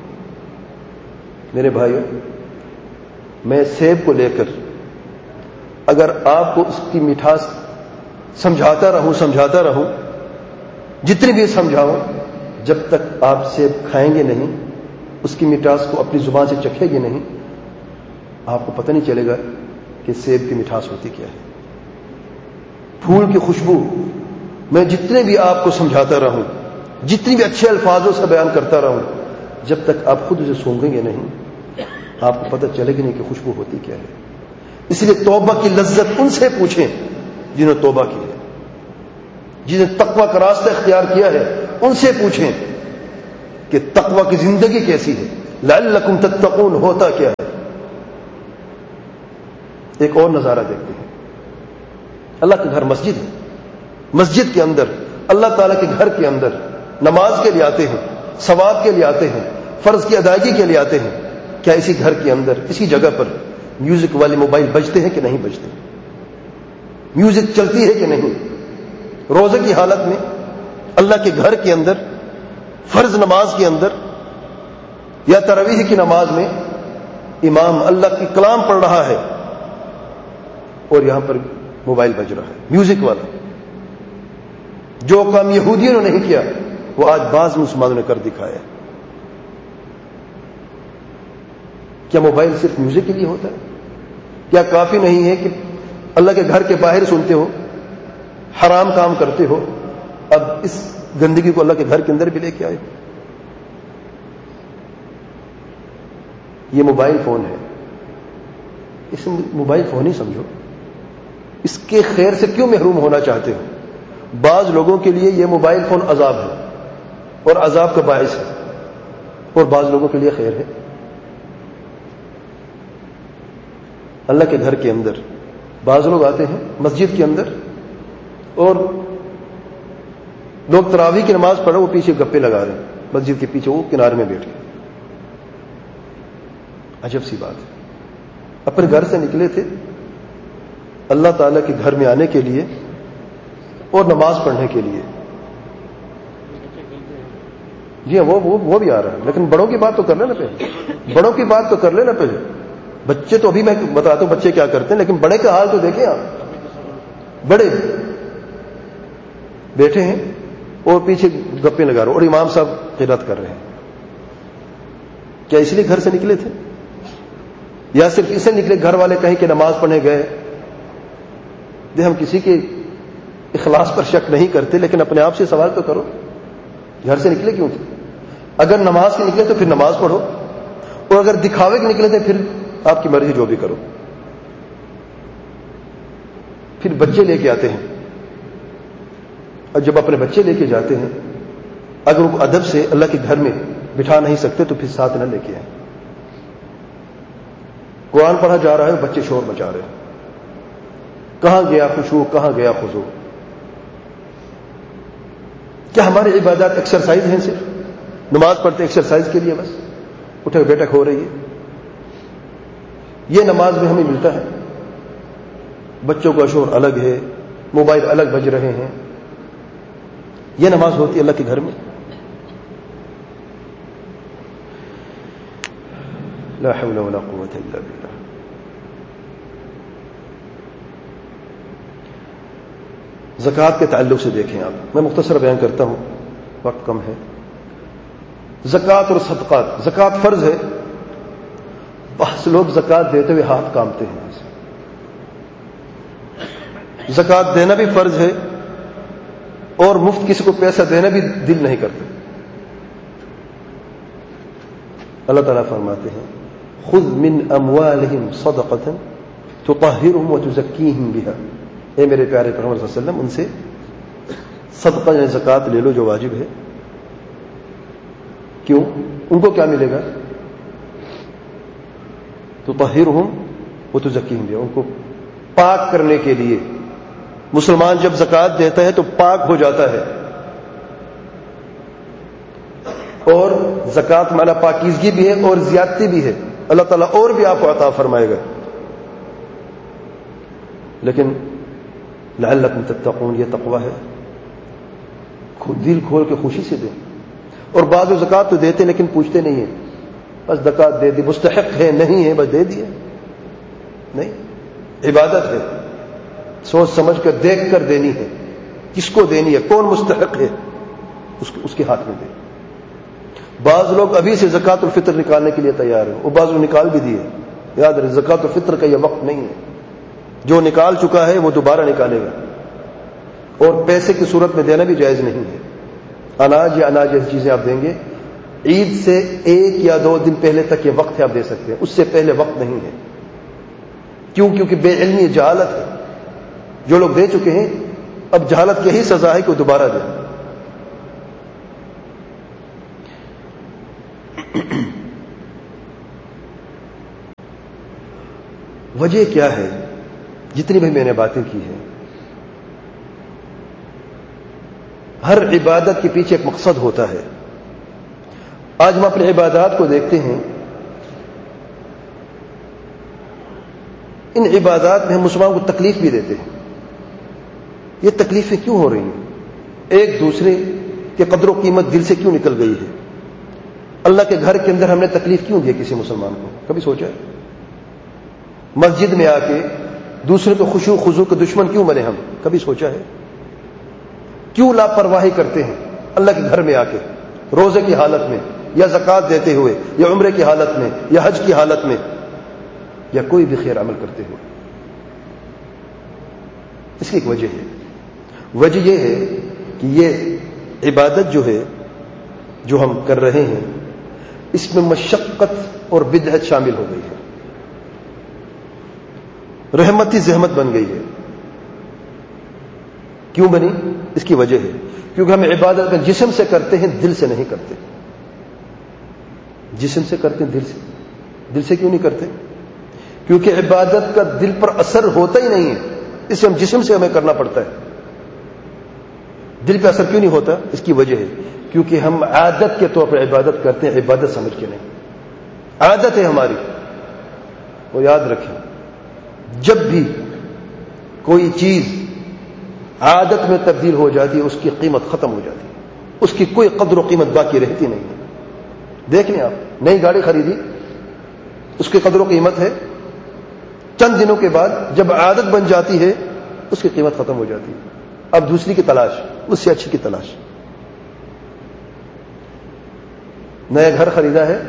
Speaker 2: میرے بھائیو, میں سیب کو لے کر اگر آپ کو اس کی مٹھاس سمجھاتا رہوں سمجھاتا رہوں جتنی بھی سمجھاؤں, جب تک آپ سیب کھائیں گے نہیں, اس کی مٹھاس کو اپنی زبان سے چکھیں گے نہیں, آپ کو پتہ نہیں چلے گا کہ سیب کی مٹھاس ہوتی کیا ہے. پھول کی خوشبو میں جتنے بھی آپ کو سمجھاتا رہوں, جتنی بھی اچھے الفاظوں سے بیان کرتا رہوں, جب تک آپ خود اسے سونگیں گے نہیں, آپ کو پتہ چلے گی نہیں کہ خوشبو ہوتی کیا ہے. اس لیے توبہ کی لذت ان سے پوچھیں جنہوں نے توبہ کی ہے, جنہیں تقوی کا راستہ اختیار کیا ہے ان سے پوچھیں کہ تقوی کی زندگی کیسی ہے, لعلکم تتقون ہوتا کیا ہے. ایک اور نظارہ دیکھتے ہیں. اللہ کا گھر مسجد ہے. مسجد کے اندر اللہ تعالیٰ کے گھر کے اندر نماز کے لیے آتے ہیں, ثواب کے لیے آتے ہیں, فرض کی ادائیگی کے لیے آتے ہیں. کیا اسی گھر کے اندر اسی جگہ پر میوزک والے موبائل بجتے ہیں کہ نہیں بجتے؟ میوزک چلتی ہے کہ نہیں؟ روزے کی حالت میں اللہ کے گھر کے اندر فرض نماز کے اندر یا تراویح کی نماز میں امام اللہ کی کلام پڑھ رہا ہے اور یہاں پر موبائل بج رہا ہے میوزک والا. جو کام یہودیوں نے نہیں کیا وہ آج بعض مسلمانوں نے کر دکھایا. کیا موبائل صرف میوزک کے لیے ہوتا ہے؟ کیا کافی نہیں ہے کہ اللہ کے گھر کے باہر سنتے ہو, حرام کام کرتے ہو, اب اس گندگی کو اللہ کے گھر کے اندر بھی لے کے آئے؟ یہ موبائل فون ہے, اس موبائل فون ہی سمجھو. اس کے خیر سے کیوں محروم ہونا چاہتے ہو؟ بعض لوگوں کے لیے یہ موبائل فون عذاب ہے اور عذاب کا باعث ہے, اور بعض لوگوں کے لیے خیر ہے. اللہ کے گھر کے اندر بعض لوگ آتے ہیں مسجد کے اندر اور لوگ تراویح کی نماز پڑھ رہے, وہ پیچھے گپے لگا رہے ہیں مسجد کے پیچھے, وہ کنارے میں بیٹھ کے. عجب سی بات ہے. اپنے گھر سے نکلے تھے اللہ تعالیٰ کے گھر میں آنے کے لیے اور نماز پڑھنے کے لیے. جی وہ وہ بھی آ رہا ہے, لیکن بڑوں کی بات تو کر لینا پہلے. بڑوں کی بات تو کر لینا پہلے. بچے تو ابھی میں بتاتا ہوں بچے کیا کرتے ہیں, لیکن بڑے کا حال تو دیکھیں آپ. بڑے بیٹھے ہیں اور پیچھے گپے لگا رہے اور امام صاحب قرات کر رہے ہیں. کیا اس لیے گھر سے نکلے تھے یا صرف اسے نکلے گھر والے کہیں کہ نماز پڑھنے گئے؟ دے ہم کسی کے اخلاص پر شک نہیں کرتے, لیکن اپنے آپ سے سوال تو کرو, گھر سے نکلے کیوں تھے؟ اگر نماز کے نکلے تو پھر نماز پڑھو, اور اگر دکھاوے کے نکلے تھے پھر آپ کی مرضی جو بھی کرو. پھر بچے لے کے آتے ہیں, اور جب اپنے بچے لے کے جاتے ہیں اگر ان کو ادب سے اللہ کے گھر میں بٹھا نہیں سکتے تو پھر ساتھ نہ لے کے آئیں. قرآن پڑھا جا رہا ہے, بچے شور مچا رہے ہیں. کہاں گیا خشوع, کہاں گیا خضوع؟ کیا ہماری عبادات ایکسرسائز ہیں؟ صرف نماز پڑھتے ایکسرسائز کے لیے بس, اٹھک بیٹھک ہو رہی ہے. یہ نماز میں ہمیں ملتا ہے. بچوں کا شور الگ ہے, موبائل الگ بج رہے ہیں. یہ نماز ہوتی ہے اللہ کے گھر میں؟ لا حول ولا قوة الا باللہ. زکوٰۃ کے تعلق سے دیکھیں آپ, میں مختصر بیان کرتا ہوں, وقت کم ہے. زکوٰۃ اور صدقات. زکوٰۃ فرض ہے, بہت لوگ زکوٰۃ دیتے ہوئے ہاتھ کانپتے ہیں. زکوٰۃ دینا بھی فرض ہے اور مفت کسی کو پیسہ دینا بھی دل نہیں کرتا. اللہ تعالیٰ فرماتے ہیں خذ من اموالہم صدقۃ تطہرہم وتزکیہم بہا. اے میرے پیارے پیغمبر صلی اللہ علیہ وسلم, ان سے صدقہ یعنی زکوٰۃ لے لو جو واجب ہے. کیوں؟ ان کو کیا ملے گا؟ تطہرہم وتزکیہم بہا, ان کو پاک کرنے کے لیے. مسلمان جب زکوٰۃ دیتا ہے تو پاک ہو جاتا ہے, اور زکوٰۃ مانا پاکیزگی بھی ہے اور زیادتی بھی ہے. اللہ تعالیٰ اور بھی آپ کو عطا فرمائے گا. لیکن لعلکم تتقون, یہ تقوی ہے, دل کھول کے خوشی سے دیں. اور بعض زکوٰۃ تو دیتے لیکن پوچھتے نہیں ہیں, بس زکوٰۃ دے دی, مستحق ہے نہیں ہے بس دے دیے. نہیں, عبادت ہے, سوچ سمجھ کر دیکھ کر دینی ہے. کس کو دینی ہے, کون مستحق ہے, اس اس کے ہاتھ میں دے. بعض لوگ ابھی سے زکوٰۃ الفطر نکالنے کے لیے تیار ہیں, وہ بعض لوگ نکال بھی دیے. یاد رہے زکوٰۃ الفطر کا یہ وقت نہیں ہے. جو نکال چکا ہے وہ دوبارہ نکالے گا, اور پیسے کی صورت میں دینا بھی جائز نہیں ہے. اناج یا اناج جیسی چیزیں آپ دیں گے, عید سے ایک یا دو دن پہلے تک یہ وقت ہے آپ دے سکتے ہیں, اس سے پہلے وقت نہیں ہے. کیوں؟ کیونکہ بے علمی جہالت ہے. جو لوگ دے چکے ہیں اب جہالت کی ہی سزا ہے کہ وہ دوبارہ دیں. وجہ کیا ہے؟ جتنی بھی میں نے باتیں کی ہیں ہر عبادت کے پیچھے ایک مقصد ہوتا ہے. آج ہم اپنی عبادات کو دیکھتے ہیں، ان عبادات میں ہم مسلمانوں کو تکلیف بھی دیتے ہیں. یہ تکلیفیں کیوں ہو رہی ہیں؟ ایک دوسرے کے قدر و قیمت دل سے کیوں نکل گئی ہے؟ اللہ کے گھر کے اندر ہم نے تکلیف کیوں دی کسی مسلمان کو؟ کبھی سوچا ہے؟ مسجد میں آ کے دوسرے کو خشوع خضوع کے دشمن کیوں بنے ہم؟ کبھی سوچا ہے؟ کیوں لاپرواہی کرتے ہیں اللہ کے گھر میں آ کے، روزے کی حالت میں، یا زکوٰۃ دیتے ہوئے، یا عمرے کی حالت میں، یا حج کی حالت میں، یا کوئی بھی خیر عمل کرتے ہوئے؟ اس کی ایک وجہ ہے. وجہ یہ ہے کہ یہ عبادت جو ہے جو ہم کر رہے ہیں، اس میں مشقت اور بدعت شامل ہو گئی ہے، رحمت ہی زحمت بن گئی ہے. کیوں بنی؟ اس کی وجہ ہے کیونکہ ہم عبادت کا جسم سے کرتے ہیں، دل سے نہیں کرتے. جسم سے کرتے ہیں، دل سے دل سے کیوں نہیں کرتے؟ کیونکہ عبادت کا دل پر اثر ہوتا ہی نہیں ہے، اس سے ہم جسم سے ہمیں کرنا پڑتا ہے. دل پہ اثر کیوں نہیں ہوتا؟ اس کی وجہ ہے کیونکہ ہم عادت کے طور پر عبادت کرتے ہیں، عبادت سمجھ کے نہیں. عادت ہے ہماری. وہ یاد رکھیں، جب بھی کوئی چیز عادت میں تبدیل ہو جاتی ہے، اس کی قیمت ختم ہو جاتی ہے، اس کی کوئی قدر و قیمت باقی رہتی نہیں ہے. دیکھ لیں آپ، نئی گاڑی خریدی، اس کی قدر و قیمت ہے، چند دنوں کے بعد جب عادت بن جاتی ہے اس کی قیمت ختم ہو جاتی ہے. اب دوسری کی تلاش، اس سے اچھی کی تلاش. نیا گھر خریدا ہے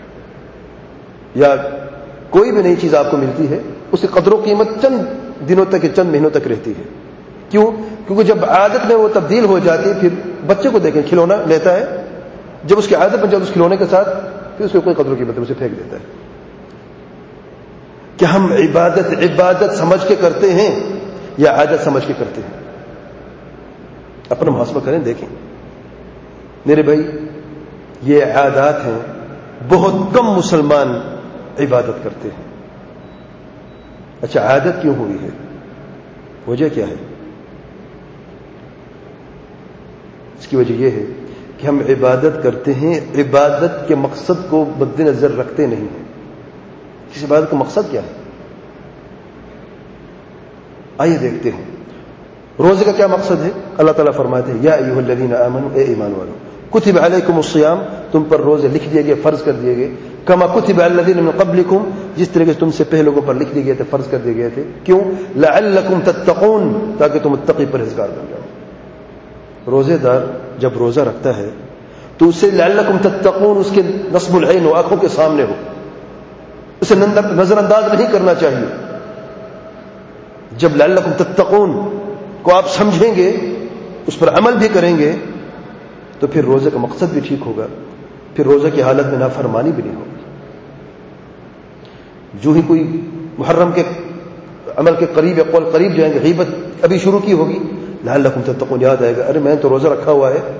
Speaker 2: یا کوئی بھی نئی چیز آپ کو ملتی ہے، اس کی قدر و قیمت چند دنوں تک، چند مہینوں تک رہتی ہے. کیوں؟ کیونکہ جب عادت میں وہ تبدیل ہو جاتی ہے، پھر بچے کو دیکھیں، کھلونا لیتا ہے، جب اس کی عادت بن جاتی ہے اس کھلونے کے ساتھ، پھر اس کو کوئی قدر و قیمت اسے پھینک دیتا ہے. کہ ہم عبادت عبادت سمجھ کے کرتے ہیں یا عادت سمجھ کے کرتے ہیں؟ اپنا محاسبہ کریں، دیکھیں. میرے بھائی، یہ عادات ہیں. بہت کم مسلمان عبادت کرتے ہیں. اچھا، عادت کیوں ہوئی ہے؟ وجہ کیا ہے؟ اس کی وجہ یہ ہے کہ ہم عبادت کرتے ہیں، عبادت کے مقصد کو مد نظر رکھتے نہیں ہیں. اس عبادت کا مقصد کیا ہے؟ آئیے دیکھتے ہیں. روزے کا کیا مقصد ہے؟ اللہ تعالیٰ فرماتے ہیں، یا ایھا الذین آمنوا، اے ایمان والو، کتب علیکم الصیام، تم پر روزے لکھ دیے گئے، فرض کر دیے گئے، کما کتب علی الذین من قبلکم، جس طریقے سے تم سے پہلے لوگوں پر لکھ دیے گئے تھے، فرض کر دیے گئے تھے. کیوں؟ لعلکم تتقون، تاکہ تم متقی پرہیزگار بن جاؤ. روزے دار جب روزہ رکھتا ہے تو اسے لعلکم تتقون، اس کے نصب العین ہو، آنکھوں کے سامنے ہو، اسے نظر انداز نہیں کرنا چاہیے. جب لعلکم تتقون کو آپ سمجھیں گے، اس پر عمل بھی کریں گے، تو پھر روزے کا مقصد بھی ٹھیک ہوگا، پھر روزے کی حالت میں نافرمانی بھی نہیں ہوگی. جو ہی کوئی محرم کے عمل کے قریب یا قول قریب جائیں گے، غیبت ابھی شروع کی ہوگی، لعلکم تتقون یاد آئے گا، ارے میں نے تو روزہ رکھا ہوا ہے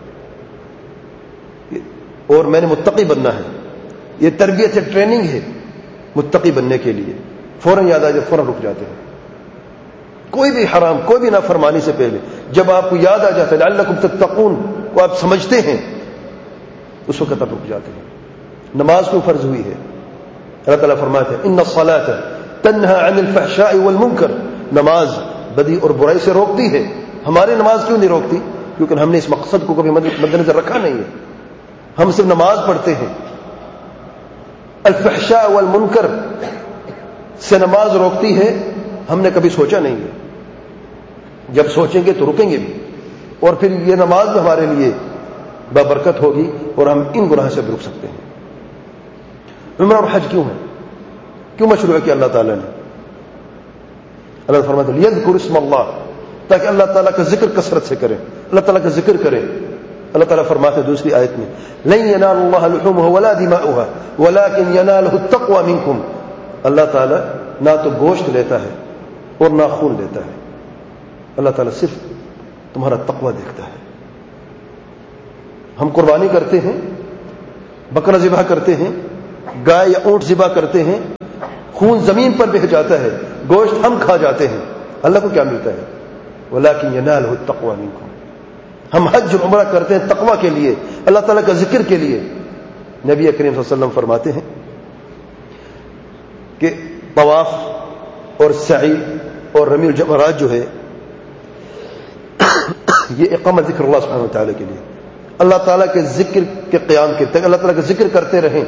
Speaker 2: اور میں نے متقی بننا ہے. یہ تربیت ہے، ٹریننگ ہے متقی بننے کے لیے. فوراً یاد آ جائے، فوراً رک جاتے ہیں. کوئی بھی حرام، کوئی بھی نافرمانی سے پہلے جب آپ کو یاد آ جاتا ہے لعلکم تتقون کو آپ سمجھتے ہیں، اس وقت آپ رک جاتے ہیں. نماز کیوں فرض ہوئی ہے؟ اللہ تعالیٰ فرماتے ہیں، ان الصلاۃ تنہی عن الفحشاء والمنکر، نماز بدی اور برائی سے روکتی ہے. ہماری نماز کیوں نہیں روکتی؟ کیونکہ ہم نے اس مقصد کو کبھی مد نظر رکھا نہیں ہے. ہم صرف نماز پڑھتے ہیں. الفحشاء والمنکر سے نماز روکتی ہے، ہم نے کبھی سوچا نہیں ہے. جب سوچیں گے تو رکیں گے بھی، اور پھر یہ نماز بھی ہمارے لیے بابرکت ہوگی اور ہم ان گناہ سے بھی رک سکتے ہیں. عمرہ اور حج کیوں ہے؟ کیوں مشروع کیا اللہ تعالیٰ نے؟ اللہ فرماتے ہیں لیذکر اسم اللہ، تاکہ اللہ تعالیٰ کا ذکر کثرت سے کریں، اللہ تعالیٰ کا ذکر کریں. اللہ تعالیٰ فرماتے ہیں دوسری آیت میں، لن ینال اللہ لحومها ولا دماؤها ولكن يناله التقوى منکم، اللہ تعالیٰ نہ تو گوشت لیتا ہے اور نہ خون لیتا ہے، اللہ تعالیٰ صرف تمہارا تقوی دیکھتا ہے. ہم قربانی کرتے ہیں، بکرا ذبح کرتے ہیں، گائے یا اونٹ ذبح کرتے ہیں، خون زمین پر بہہ جاتا ہے، گوشت ہم کھا جاتے ہیں، اللہ کو کیا ملتا ہے؟ وَلَكِنْ يَنَالُهُ التَّقْوَى مِنْكُمْ، ہم حج اور عمرہ کرتے ہیں تقوی کے لیے، اللہ تعالیٰ کا ذکر کے لیے. نبی کریم صلی اللہ علیہ وسلم فرماتے ہیں کہ طواف اور سعی اور رمی الجمرات جو ہے یہ اقامت ذکر اللہ سبحانہ و تعالیٰ کے لیے، اللہ تعالیٰ کے ذکر کے قیام کے تک اللہ تعالیٰ کا ذکر کرتے رہیں.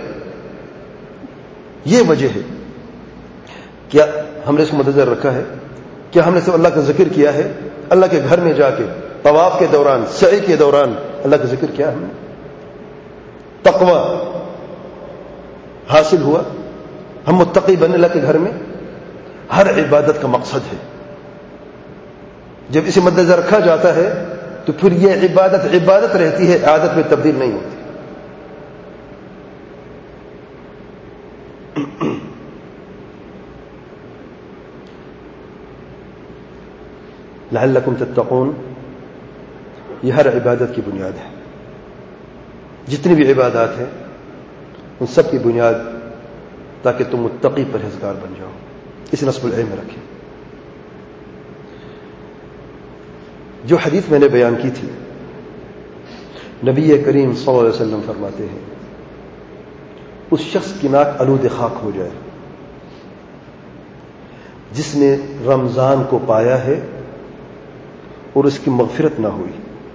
Speaker 2: یہ وجہ ہے. کیا ہم نے اس کو مدنظر رکھا ہے؟ کیا ہم نے صرف اللہ کا ذکر کیا ہے؟ اللہ کے گھر میں جا کے طواف کے دوران، سعی کے دوران اللہ کا ذکر کیا ہم نے؟ تقوی حاصل ہوا، ہم متقی بنے اللہ کے گھر میں. ہر عبادت کا مقصد ہے. جب اسے مد نظر رکھا جاتا ہے تو پھر یہ عبادت عبادت رہتی ہے، عادت میں تبدیل نہیں ہوتی. لعلکم تتقون، یہ ہر عبادت کی بنیاد ہے. جتنی بھی عبادات ہیں ان سب کی بنیاد تاکہ تم متقی پرہیزگار بن جاؤ، اس نصب العلم میں رکھیں. جو حدیث میں نے بیان کی تھی، نبی کریم صلی اللہ علیہ وسلم فرماتے ہیں اس شخص کی ناک آلود خاک ہو جائے جس نے رمضان کو پایا ہے اور اس کی مغفرت نہ ہوئی.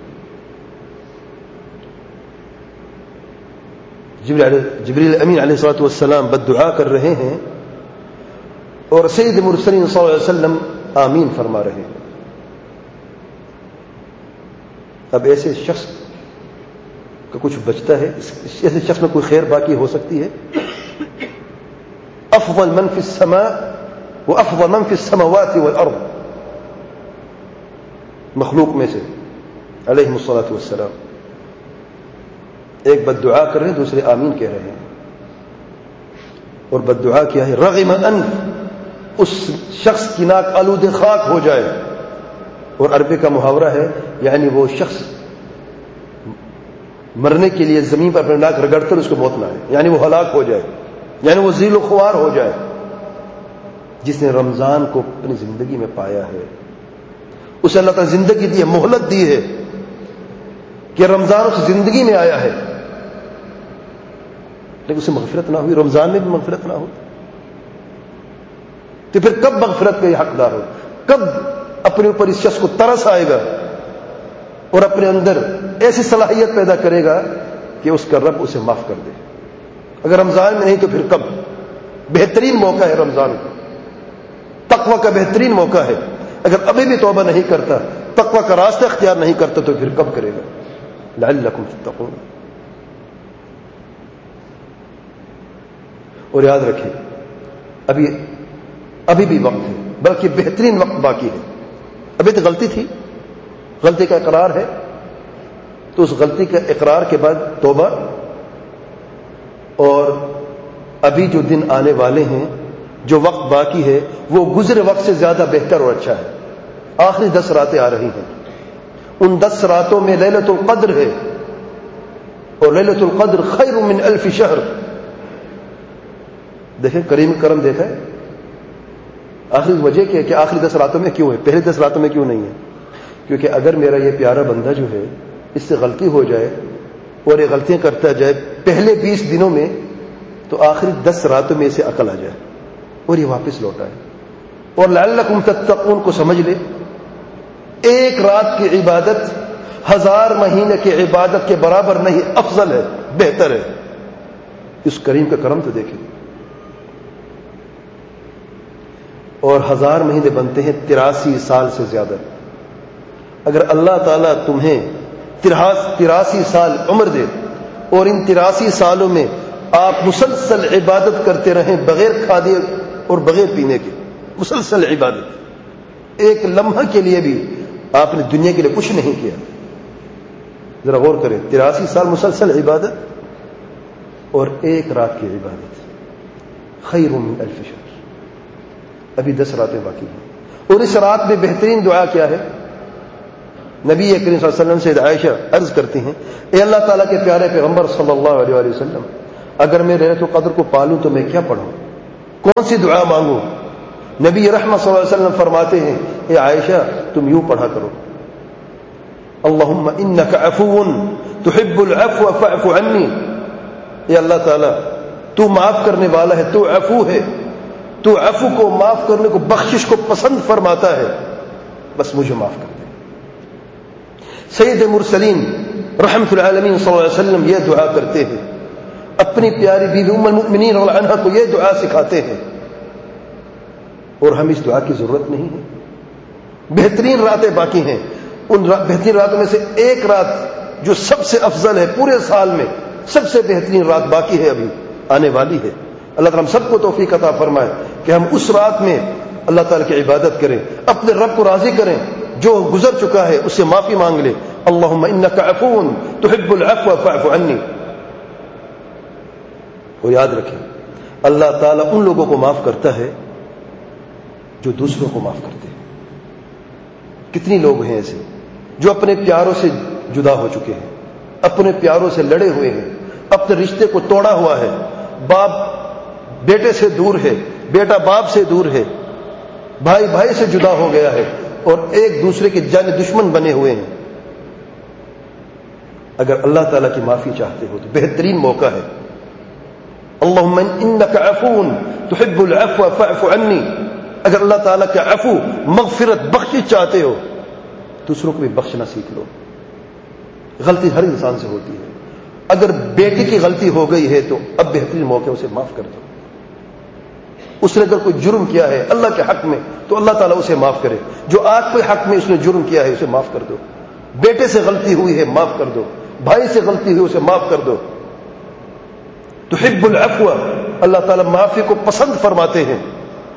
Speaker 2: جبریل امین علیہ الصلوۃ والسلام بددعا کر رہے ہیں اور سید مرسلین صلی اللہ علیہ وسلم آمین فرما رہے ہیں. اب ایسے شخص کا کچھ بچتا ہے؟ ایسے شخص میں کوئی خیر باقی ہو سکتی ہے؟ افضل من فی السماء وافضل من فی السماوات والارض، مخلوق میں سے علیہ الصلوۃ والسلام ایک بددعا کر رہے ہیں، دوسرے آمین کہہ رہے ہیں. اور بددعا کیا ہے؟ رغم انف، اس شخص کی ناک آلود خاک ہو جائے. اور عربی کا محاورہ ہے، یعنی وہ شخص مرنے کے لیے زمین پر اپنے ناک رگڑ کر اس کو موت نہ آئے، یعنی وہ ہلاک ہو جائے، یعنی وہ ذیل و خوار ہو جائے. جس نے رمضان کو اپنی زندگی میں پایا ہے اسے اللہ تعالیٰ زندگی دی ہے، مہلت دی ہے کہ رمضان اس زندگی میں آیا ہے، لیکن اسے مغفرت نہ ہوئی، رمضان میں بھی مغفرت نہ ہو، تو پھر کب مغفرت کا یہ حقدار ہو؟ کب اپنے اوپر اس شخص کو ترس آئے گا اور اپنے اندر ایسی صلاحیت پیدا کرے گا کہ اس کا رب اسے معاف کر دے؟ اگر رمضان میں نہیں تو پھر کب؟ بہترین موقع ہے رمضان کا، تقوی کا بہترین موقع ہے. اگر ابھی بھی توبہ نہیں کرتا، تقوی کا راستہ اختیار نہیں کرتا، تو پھر کب کرے گا؟ لعلکم تتقون. اور یاد رکھیں ابھی ابھی بھی وقت ہے، بلکہ بہترین وقت باقی ہے. ابھی تو غلطی تھی، غلطی کا اقرار ہے، تو اس غلطی کے اقرار کے بعد توبہ، اور ابھی جو دن آنے والے ہیں، جو وقت باقی ہے، وہ گزرے وقت سے زیادہ بہتر اور اچھا ہے. آخری دس راتیں آ رہی ہیں، ان دس راتوں میں لیلۃ القدر ہے، اور لیلۃ القدر خیر من الف شہر. دیکھیں کریم کرم دیکھیں، آخری وجہ کیا ہے کہ آخری دس راتوں میں کیوں ہے، پہلے دس راتوں میں کیوں نہیں ہے؟ کیونکہ اگر میرا یہ پیارا بندہ جو ہے اس سے غلطی ہو جائے اور یہ غلطیاں کرتا جائے پہلے بیس دنوں میں، تو آخری دس راتوں میں اسے عقل آ جائے اور یہ واپس لوٹ آئے. اور لعلکم تتقون کو سمجھ لے، ایک رات کی عبادت ہزار مہینے کی عبادت کے برابر نہیں، افضل ہے، بہتر ہے. اس کریم کا کرم تو دیکھیں. اور ہزار مہینے بنتے ہیں تراسی سال سے زیادہ. اگر اللہ تعالیٰ تمہیں تراسی سال عمر دے اور ان تراسی سالوں میں آپ مسلسل عبادت کرتے رہیں بغیر کھادے اور بغیر پینے کے، مسلسل عبادت، ایک لمحہ کے لیے بھی آپ نے دنیا کے لیے کچھ نہیں کیا، ذرا غور کریں. تراسی سال مسلسل عبادت اور ایک رات کی عبادت خیر من الف شہر. ابھی دس راتیں باقی ہیں، اور اس رات میں بہترین دعا کیا ہے؟ نبی کریم صلی اللہ علیہ وسلم سے عائشہ عرض کرتی ہیں، اے اللہ تعالیٰ کے پیارے پیغمبر صلی اللہ علیہ وآلہ وسلم، اگر میں لیلۃ القدر کو پالوں تو میں کیا پڑھوں، کون سی دعا مانگوں؟ نبی رحمت صلی اللہ علیہ وسلم فرماتے ہیں، اے عائشہ تم یوں پڑھا کرو، اللہم انک عفو تحب العفو فاعف عنی. اے اللہ تعالیٰ تو معاف کرنے والا ہے، تو عفو ہے، تو عفو کو معاف کرنے کو بخشش کو پسند فرماتا ہے، بس مجھے معاف کر دے. سید مرسلین رحمت العالمین صلی اللہ علیہ وسلم یہ دعا کرتے ہیں، اپنی پیاری بیوی ام المؤمنین رضی اللہ عنہا کو یہ دعا سکھاتے ہیں، اور ہم اس دعا کی ضرورت نہیں ہے. بہترین راتیں باقی ہیں، ان بہترین راتوں میں سے ایک رات جو سب سے افضل ہے پورے سال میں، سب سے بہترین رات باقی ہے، ابھی آنے والی ہے. اللہ تعالیٰ ہم سب کو توفیق عطا فرمائے کہ ہم اس رات میں اللہ تعالیٰ کی عبادت کریں، اپنے رب کو راضی کریں، جو گزر چکا ہے اس سے معافی مانگ لے. اللہم انک عفو تحب العفو فاعف عنی. اور یاد رکھیں اللہ تعالیٰ ان لوگوں کو معاف کرتا ہے جو دوسروں کو معاف کرتے ہیں. کتنی لوگ ہیں ایسے جو اپنے پیاروں سے جدا ہو چکے ہیں، اپنے پیاروں سے لڑے ہوئے ہیں، اپنے رشتے کو توڑا ہوا ہے، باپ بیٹے سے دور ہے، بیٹا باپ سے دور ہے، بھائی بھائی سے جدا ہو گیا ہے، اور ایک دوسرے کے جان دشمن بنے ہوئے ہیں. اگر اللہ تعالیٰ کی معافی چاہتے ہو تو بہترین موقع ہے. اللہم انک عفو تحب العفو فاعف عنی. اگر اللہ تعالیٰ کا عفو مغفرت بخشش چاہتے ہو دوسروں کو بھی بخشنا سیکھ لو. غلطی ہر انسان سے ہوتی ہے. اگر بیٹے کی غلطی ہو گئی ہے تو اب بہترین موقع اسے معاف کر دو. اس نے اگر کوئی جرم کیا ہے اللہ کے حق میں تو اللہ تعالیٰ اسے معاف کرے. جو آپ کے حق میں اس نے جرم کیا ہے اسے معاف کر دو. بیٹے سے غلطی ہوئی ہے معاف کر دو، بھائی سے غلطی ہوئی اسے معاف کر دو. تحب العفو، اللہ تعالیٰ معافی کو پسند فرماتے ہیں.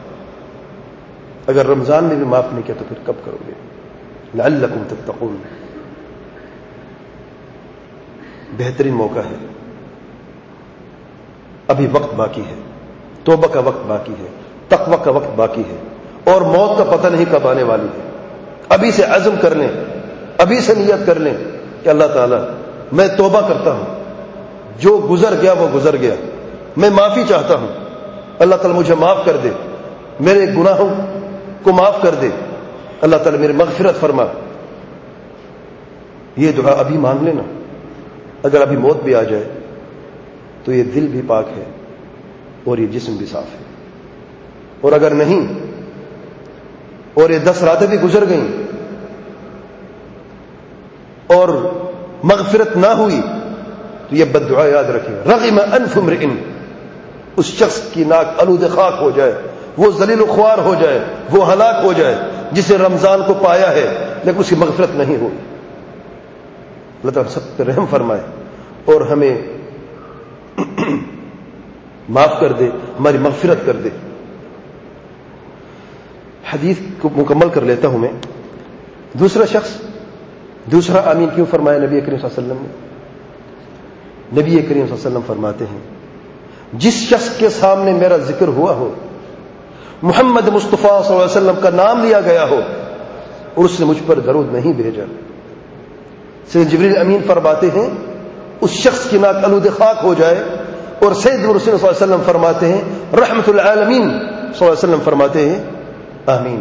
Speaker 2: اگر رمضان میں بھی معاف نہیں کیا تو پھر کب کرو گے؟ لعلکم تتقون. بہترین موقع ہے، ابھی وقت باقی ہے، توبہ کا وقت باقی ہے، تقوی کا وقت باقی ہے، اور موت کا پتہ نہیں کب آنے والی ہے. ابھی سے عزم کر لیں، ابھی سے نیت کر لیں کہ اللہ تعالیٰ میں توبہ کرتا ہوں، جو گزر گیا وہ گزر گیا، میں معافی چاہتا ہوں، اللہ تعالیٰ مجھے معاف کر دے، میرے گناہوں کو معاف کر دے، اللہ تعالیٰ میری مغفرت فرما. یہ دعا ابھی مانگ لینا. اگر ابھی موت بھی آ جائے تو یہ دل بھی پاک ہے اور یہ جسم بھی صاف ہے. اور اگر نہیں اور یہ دس راتیں بھی گزر گئیں اور مغفرت نہ ہوئی تو یہ بد دعا یاد رکھیں. رغم انف امرئ، اس شخص کی ناک آلود خاک ہو جائے، وہ ذلیل و خوار ہو جائے، وہ ہلاک ہو جائے جسے رمضان کو پایا ہے لیکن اس کی مغفرت نہیں ہوئی. اللہ تعالیٰ سب پہ رحم فرمائے اور ہمیں معاف کر دے، ہماری مغفرت کر دے. حدیث کو مکمل کر لیتا ہوں میں. دوسرا شخص دوسرا آمین کیوں فرمایا نبی کریم صلی اللہ علیہ وسلم نے؟ نبی کریم صلی اللہ علیہ وسلم فرماتے ہیں جس شخص کے سامنے میرا ذکر ہوا ہو، محمد مصطفیٰ صلی اللہ علیہ وسلم کا نام لیا گیا ہو اور اس نے مجھ پر درود نہیں بھیجا، سید جبریل امین فرماتے ہیں اس شخص کی ناک آلود خاک ہو جائے. اور سید رسول صلی اللہ علیہ وسلم فرماتے ہیں رحمت العالمین صلی اللہ علیہ وسلم فرماتے ہیں آمین.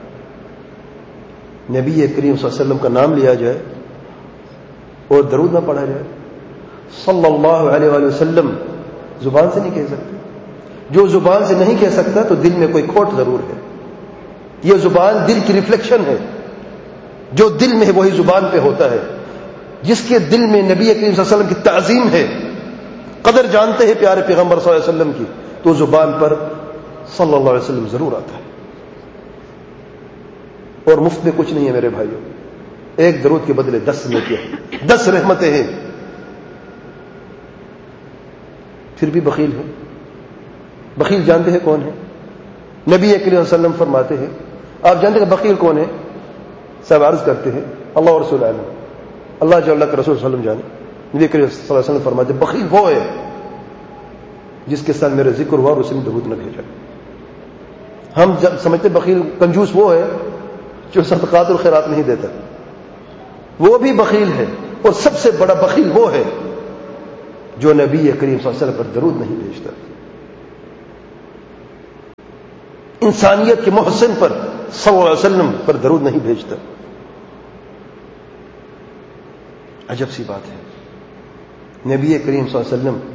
Speaker 2: نبی کریم صلی اللہ علیہ وسلم کا نام لیا جائے اور درود نہ پڑھا جائے صلی اللہ علیہ وآلہ وسلم، زبان سے نہیں کہہ سکتے. جو زبان سے نہیں کہہ سکتا تو دل میں کوئی کھوٹ ضرور ہے. یہ زبان دل کی ریفلیکشن ہے، جو دل میں ہے وہی زبان پہ ہوتا ہے. جس کے دل میں نبی کریم صلی اللہ علیہ وسلم کی تعظیم ہے، قدر جانتے ہیں پیارے پیغمبر صلی اللہ علیہ وسلم کی، تو زبان پر صلی اللہ علیہ وسلم ضرور آتا ہے. اور مفت میں کچھ نہیں ہے میرے بھائیوں. ایک درود کے بدلے دس نیکیاں، دس رحمتیں ہیں. پھر بھی بخیل ہے. بخیل جانتے ہیں کون ہے؟ نبی کریم صلی اللہ علیہ وسلم فرماتے ہیں، آپ جانتے ہیں بخیل کون ہے؟ سب عرض کرتے ہیں اللہ اور رسول عالم، اللہ جو اللہ کے رسول صلی اللہ علیہ وسلم جانے. نبی کریم صلی اللہ علیہ وسلم فرماتے ہیں بخیل وہ ہے جس کے ساتھ میرا ذکر ہوا اور اس نے درود نہ بھیجا. ہم سمجھتے بخیل کنجوس وہ ہے جو صدقات اور خیرات نہیں دیتا، وہ بھی بخیل ہے. اور سب سے بڑا بخیل وہ ہے جو نبی کریم صلی اللہ علیہ وسلم پر درود نہیں بھیجتا، انسانیت کے محسن پر صلی اللہ علیہ وسلم پر درود نہیں بھیجتا. عجب سی بات ہے، نبی کریم صلی اللہ علیہ وسلم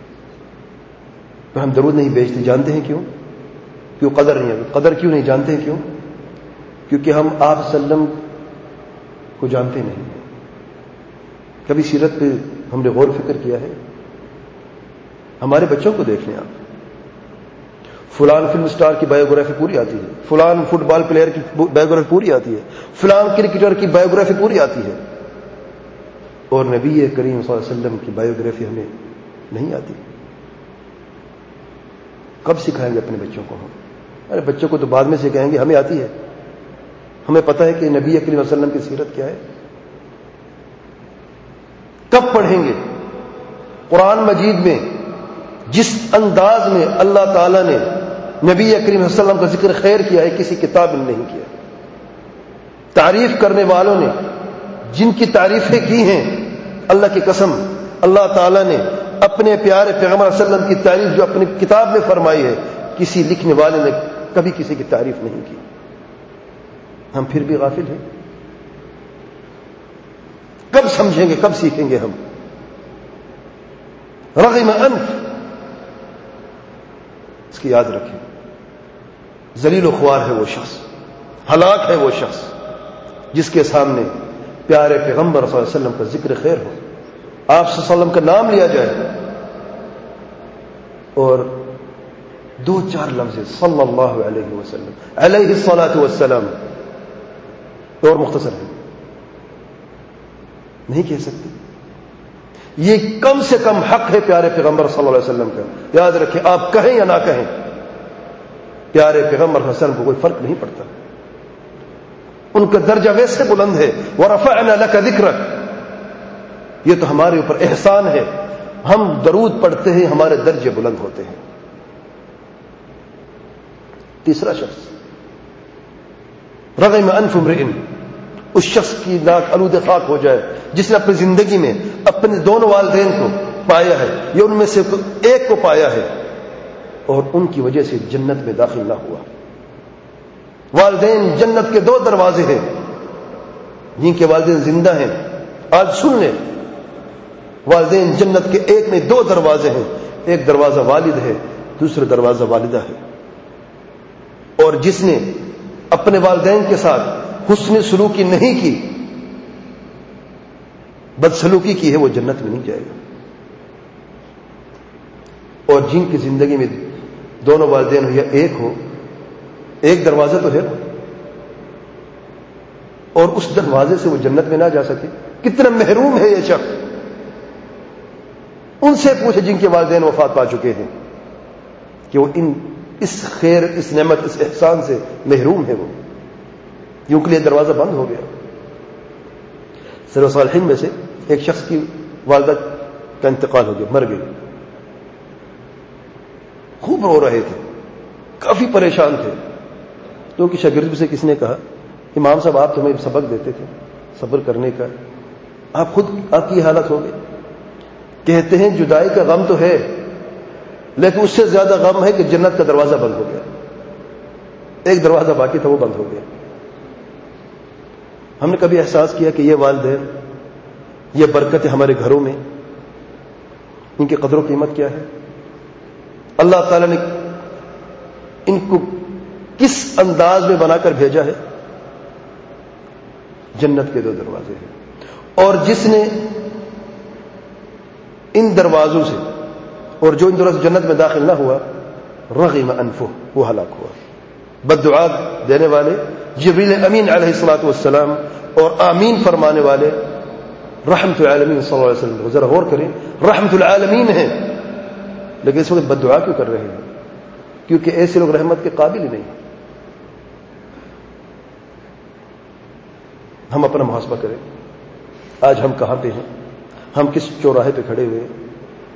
Speaker 2: پر ہم درود نہیں بھیجتے، جانتے ہیں کیوں؟ کیوں قدر نہیں ہے؟ قدر کیوں نہیں جانتے ہیں کیوں؟ کیونکہ ہم آپ صلی اللہ علیہ وسلم کو جانتے نہیں ہیں۔ کبھی سیرت پہ ہم نے غور فکر کیا ہے؟ ہمارے بچوں کو دیکھ لیں آپ، فلان فلم سٹار کی بایوگرافی پوری آتی ہے، فلان فٹ بال پلیئر کی بایوگرافی پوری آتی ہے، فلان کرکٹر کی بایوگرافی پوری آتی ہے، اور نبی کریم صلی اللہ علیہ وسلم کی بایوگرافی ہمیں نہیں آتی۔ کب سکھائیں گے اپنے بچوں کو ہم؟ ارے بچوں کو تو بعد میں سکھائیں گے، ہمیں آتی ہے، ہمیں پتہ ہے کہ نبی کریم صلی اللہ علیہ وسلم کی سیرت کیا ہے۔ کب پڑھیں گے؟ قرآن مجید میں جس انداز میں اللہ تعالیٰ نے نبی کریم صلی اللہ علیہ وسلم کا ذکر خیر کیا ہے، کسی کتاب میں نہیں کیا۔ تعریف کرنے والوں نے جن کی تعریفیں کی ہیں، اللہ کی قسم اللہ تعالیٰ نے اپنے پیارے پیغمبر صلی اللہ علیہ وسلم کی تعریف جو اپنی کتاب میں فرمائی ہے، کسی لکھنے والے نے کبھی کسی کی تعریف نہیں کی۔ ہم پھر بھی غافل ہیں۔ کب سمجھیں گے، کب سیکھیں گے ہم؟ رغم انف، اس کی یاد رکھیں، ذلیل و خوار ہے وہ شخص، ہلاک ہے وہ شخص جس کے سامنے پیارے پیغمبر صلی اللہ علیہ وسلم کا ذکر خیر ہو، آپ صلی اللہ علیہ وسلم کا نام لیا جائے اور دو چار لفظ صلی اللہ علیہ وسلم علیہ الصلاۃ والسلام اور مختصر ہے، نہیں کہہ سکتے۔ یہ کم سے کم حق ہے پیارے پیغمبر صلی اللہ علیہ وسلم کا، یاد رکھیں، آپ کہیں یا نہ کہیں، پیارے پیغمبر صلی اللہ علیہ وسلم کو کوئی فرق نہیں پڑتا، ان کا درجہ ویسے بلند ہے۔ وَرَفَعْنَا لَكَ ذِكْرَكَ، یہ تو ہمارے اوپر احسان ہے، ہم درود پڑھتے ہیں، ہمارے درجے بلند ہوتے ہیں۔ تیسرا شخص رغم انف امرئ، اس شخص کی ناک آلود خاک ہو جائے جس نے اپنی زندگی میں اپنے دونوں والدین کو پایا ہے یا ان میں سے ایک کو پایا ہے اور ان کی وجہ سے جنت میں داخل نہ ہوا۔ والدین جنت کے دو دروازے ہیں، جن کے والدین زندہ ہیں آج سن لیں، والدین جنت کے ایک میں دو دروازے ہیں، ایک دروازہ والد ہے، دوسرا دروازہ والدہ ہے، اور جس نے اپنے والدین کے ساتھ حسن سلوکی نہیں کی، بدسلوکی کی ہے، وہ جنت میں نہیں جائے گا۔ اور جن کی زندگی میں دونوں والدین ہو یا ایک ہو، ایک دروازہ تو ہے اور اس دروازے سے وہ جنت میں نہ جا سکے، کتنا محروم ہے یہ شخص۔ ان سے پوچھے جن کے والدین وفات پا چکے ہیں کہ وہ ان اس خیر، اس نعمت، اس احسان سے محروم ہے، وہ کیوں کے لیے دروازہ بند ہو گیا۔ سلف صالحین میں سے ایک شخص کی والدہ کا انتقال ہو گیا، مر گئی، خوب رو رہے تھے، کافی پریشان تھے، تو ان کی شاگرد سے کس نے کہا، امام صاحب آپ تمہیں سبق دیتے تھے صبر کرنے کا، آپ خود آپ کی حالت ہو گئی۔ کہتے ہیں جدائی کا غم تو ہے، لیکن اس سے زیادہ غم ہے کہ جنت کا دروازہ بند ہو گیا، ایک دروازہ باقی تھا وہ بند ہو گیا۔ ہم نے کبھی احساس کیا کہ یہ والدین، یہ برکتیں ہمارے گھروں میں، ان کی قدر و قیمت کیا ہے؟ اللہ تعالیٰ نے ان کو کس انداز میں بنا کر بھیجا ہے؟ جنت کے دو دروازے ہیں، اور جس نے ان دروازوں سے، اور جو ان دروازوں سے جنت میں داخل نہ ہوا، رغم انفہ، وہ ہلاک ہوا۔ بددعا دینے والے جبریل امین علیہ الصلوۃ والسلام اور آمین فرمانے والے رحمت العالمین صلی اللہ علیہ وسلم، ذرا غور کریں، رحمت العالمین ہیں، لیکن اس وقت بددعا کیوں کر رہے ہیں؟ کیونکہ ایسے لوگ رحمت کے قابل ہی نہیں۔ ہم اپنا محاسبہ کریں، آج ہم کہاں پہ ہیں؟ ہم کس چوراہے پہ کھڑے ہوئے ہیں؟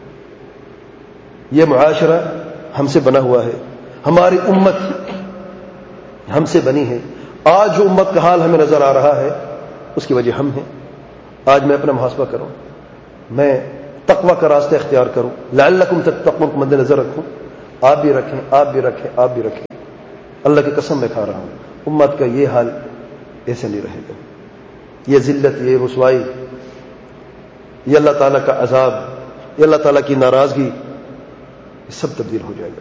Speaker 2: یہ معاشرہ ہم سے بنا ہوا ہے، ہماری امت ہم سے بنی ہے۔ آج جو امت کا حال ہمیں نظر آ رہا ہے اس کی وجہ ہم ہیں۔ آج میں اپنا محاسبہ کروں، میں تقوی کا راستہ اختیار کروں، لعلکم تتقون کو مد نظر رکھوں، آپ بھی رکھیں، آپ بھی رکھیں، آپ بھی رکھیں۔ اللہ کی قسم میں کھا رہا ہوں، امت کا یہ حال ایسے نہیں رہے گا۔ یہ ذلت، یہ رسوائی یہ اللہ تعالیٰ کا عذاب، یہ اللہ تعالیٰ کی ناراضگی، یہ سب تبدیل ہو جائے گا.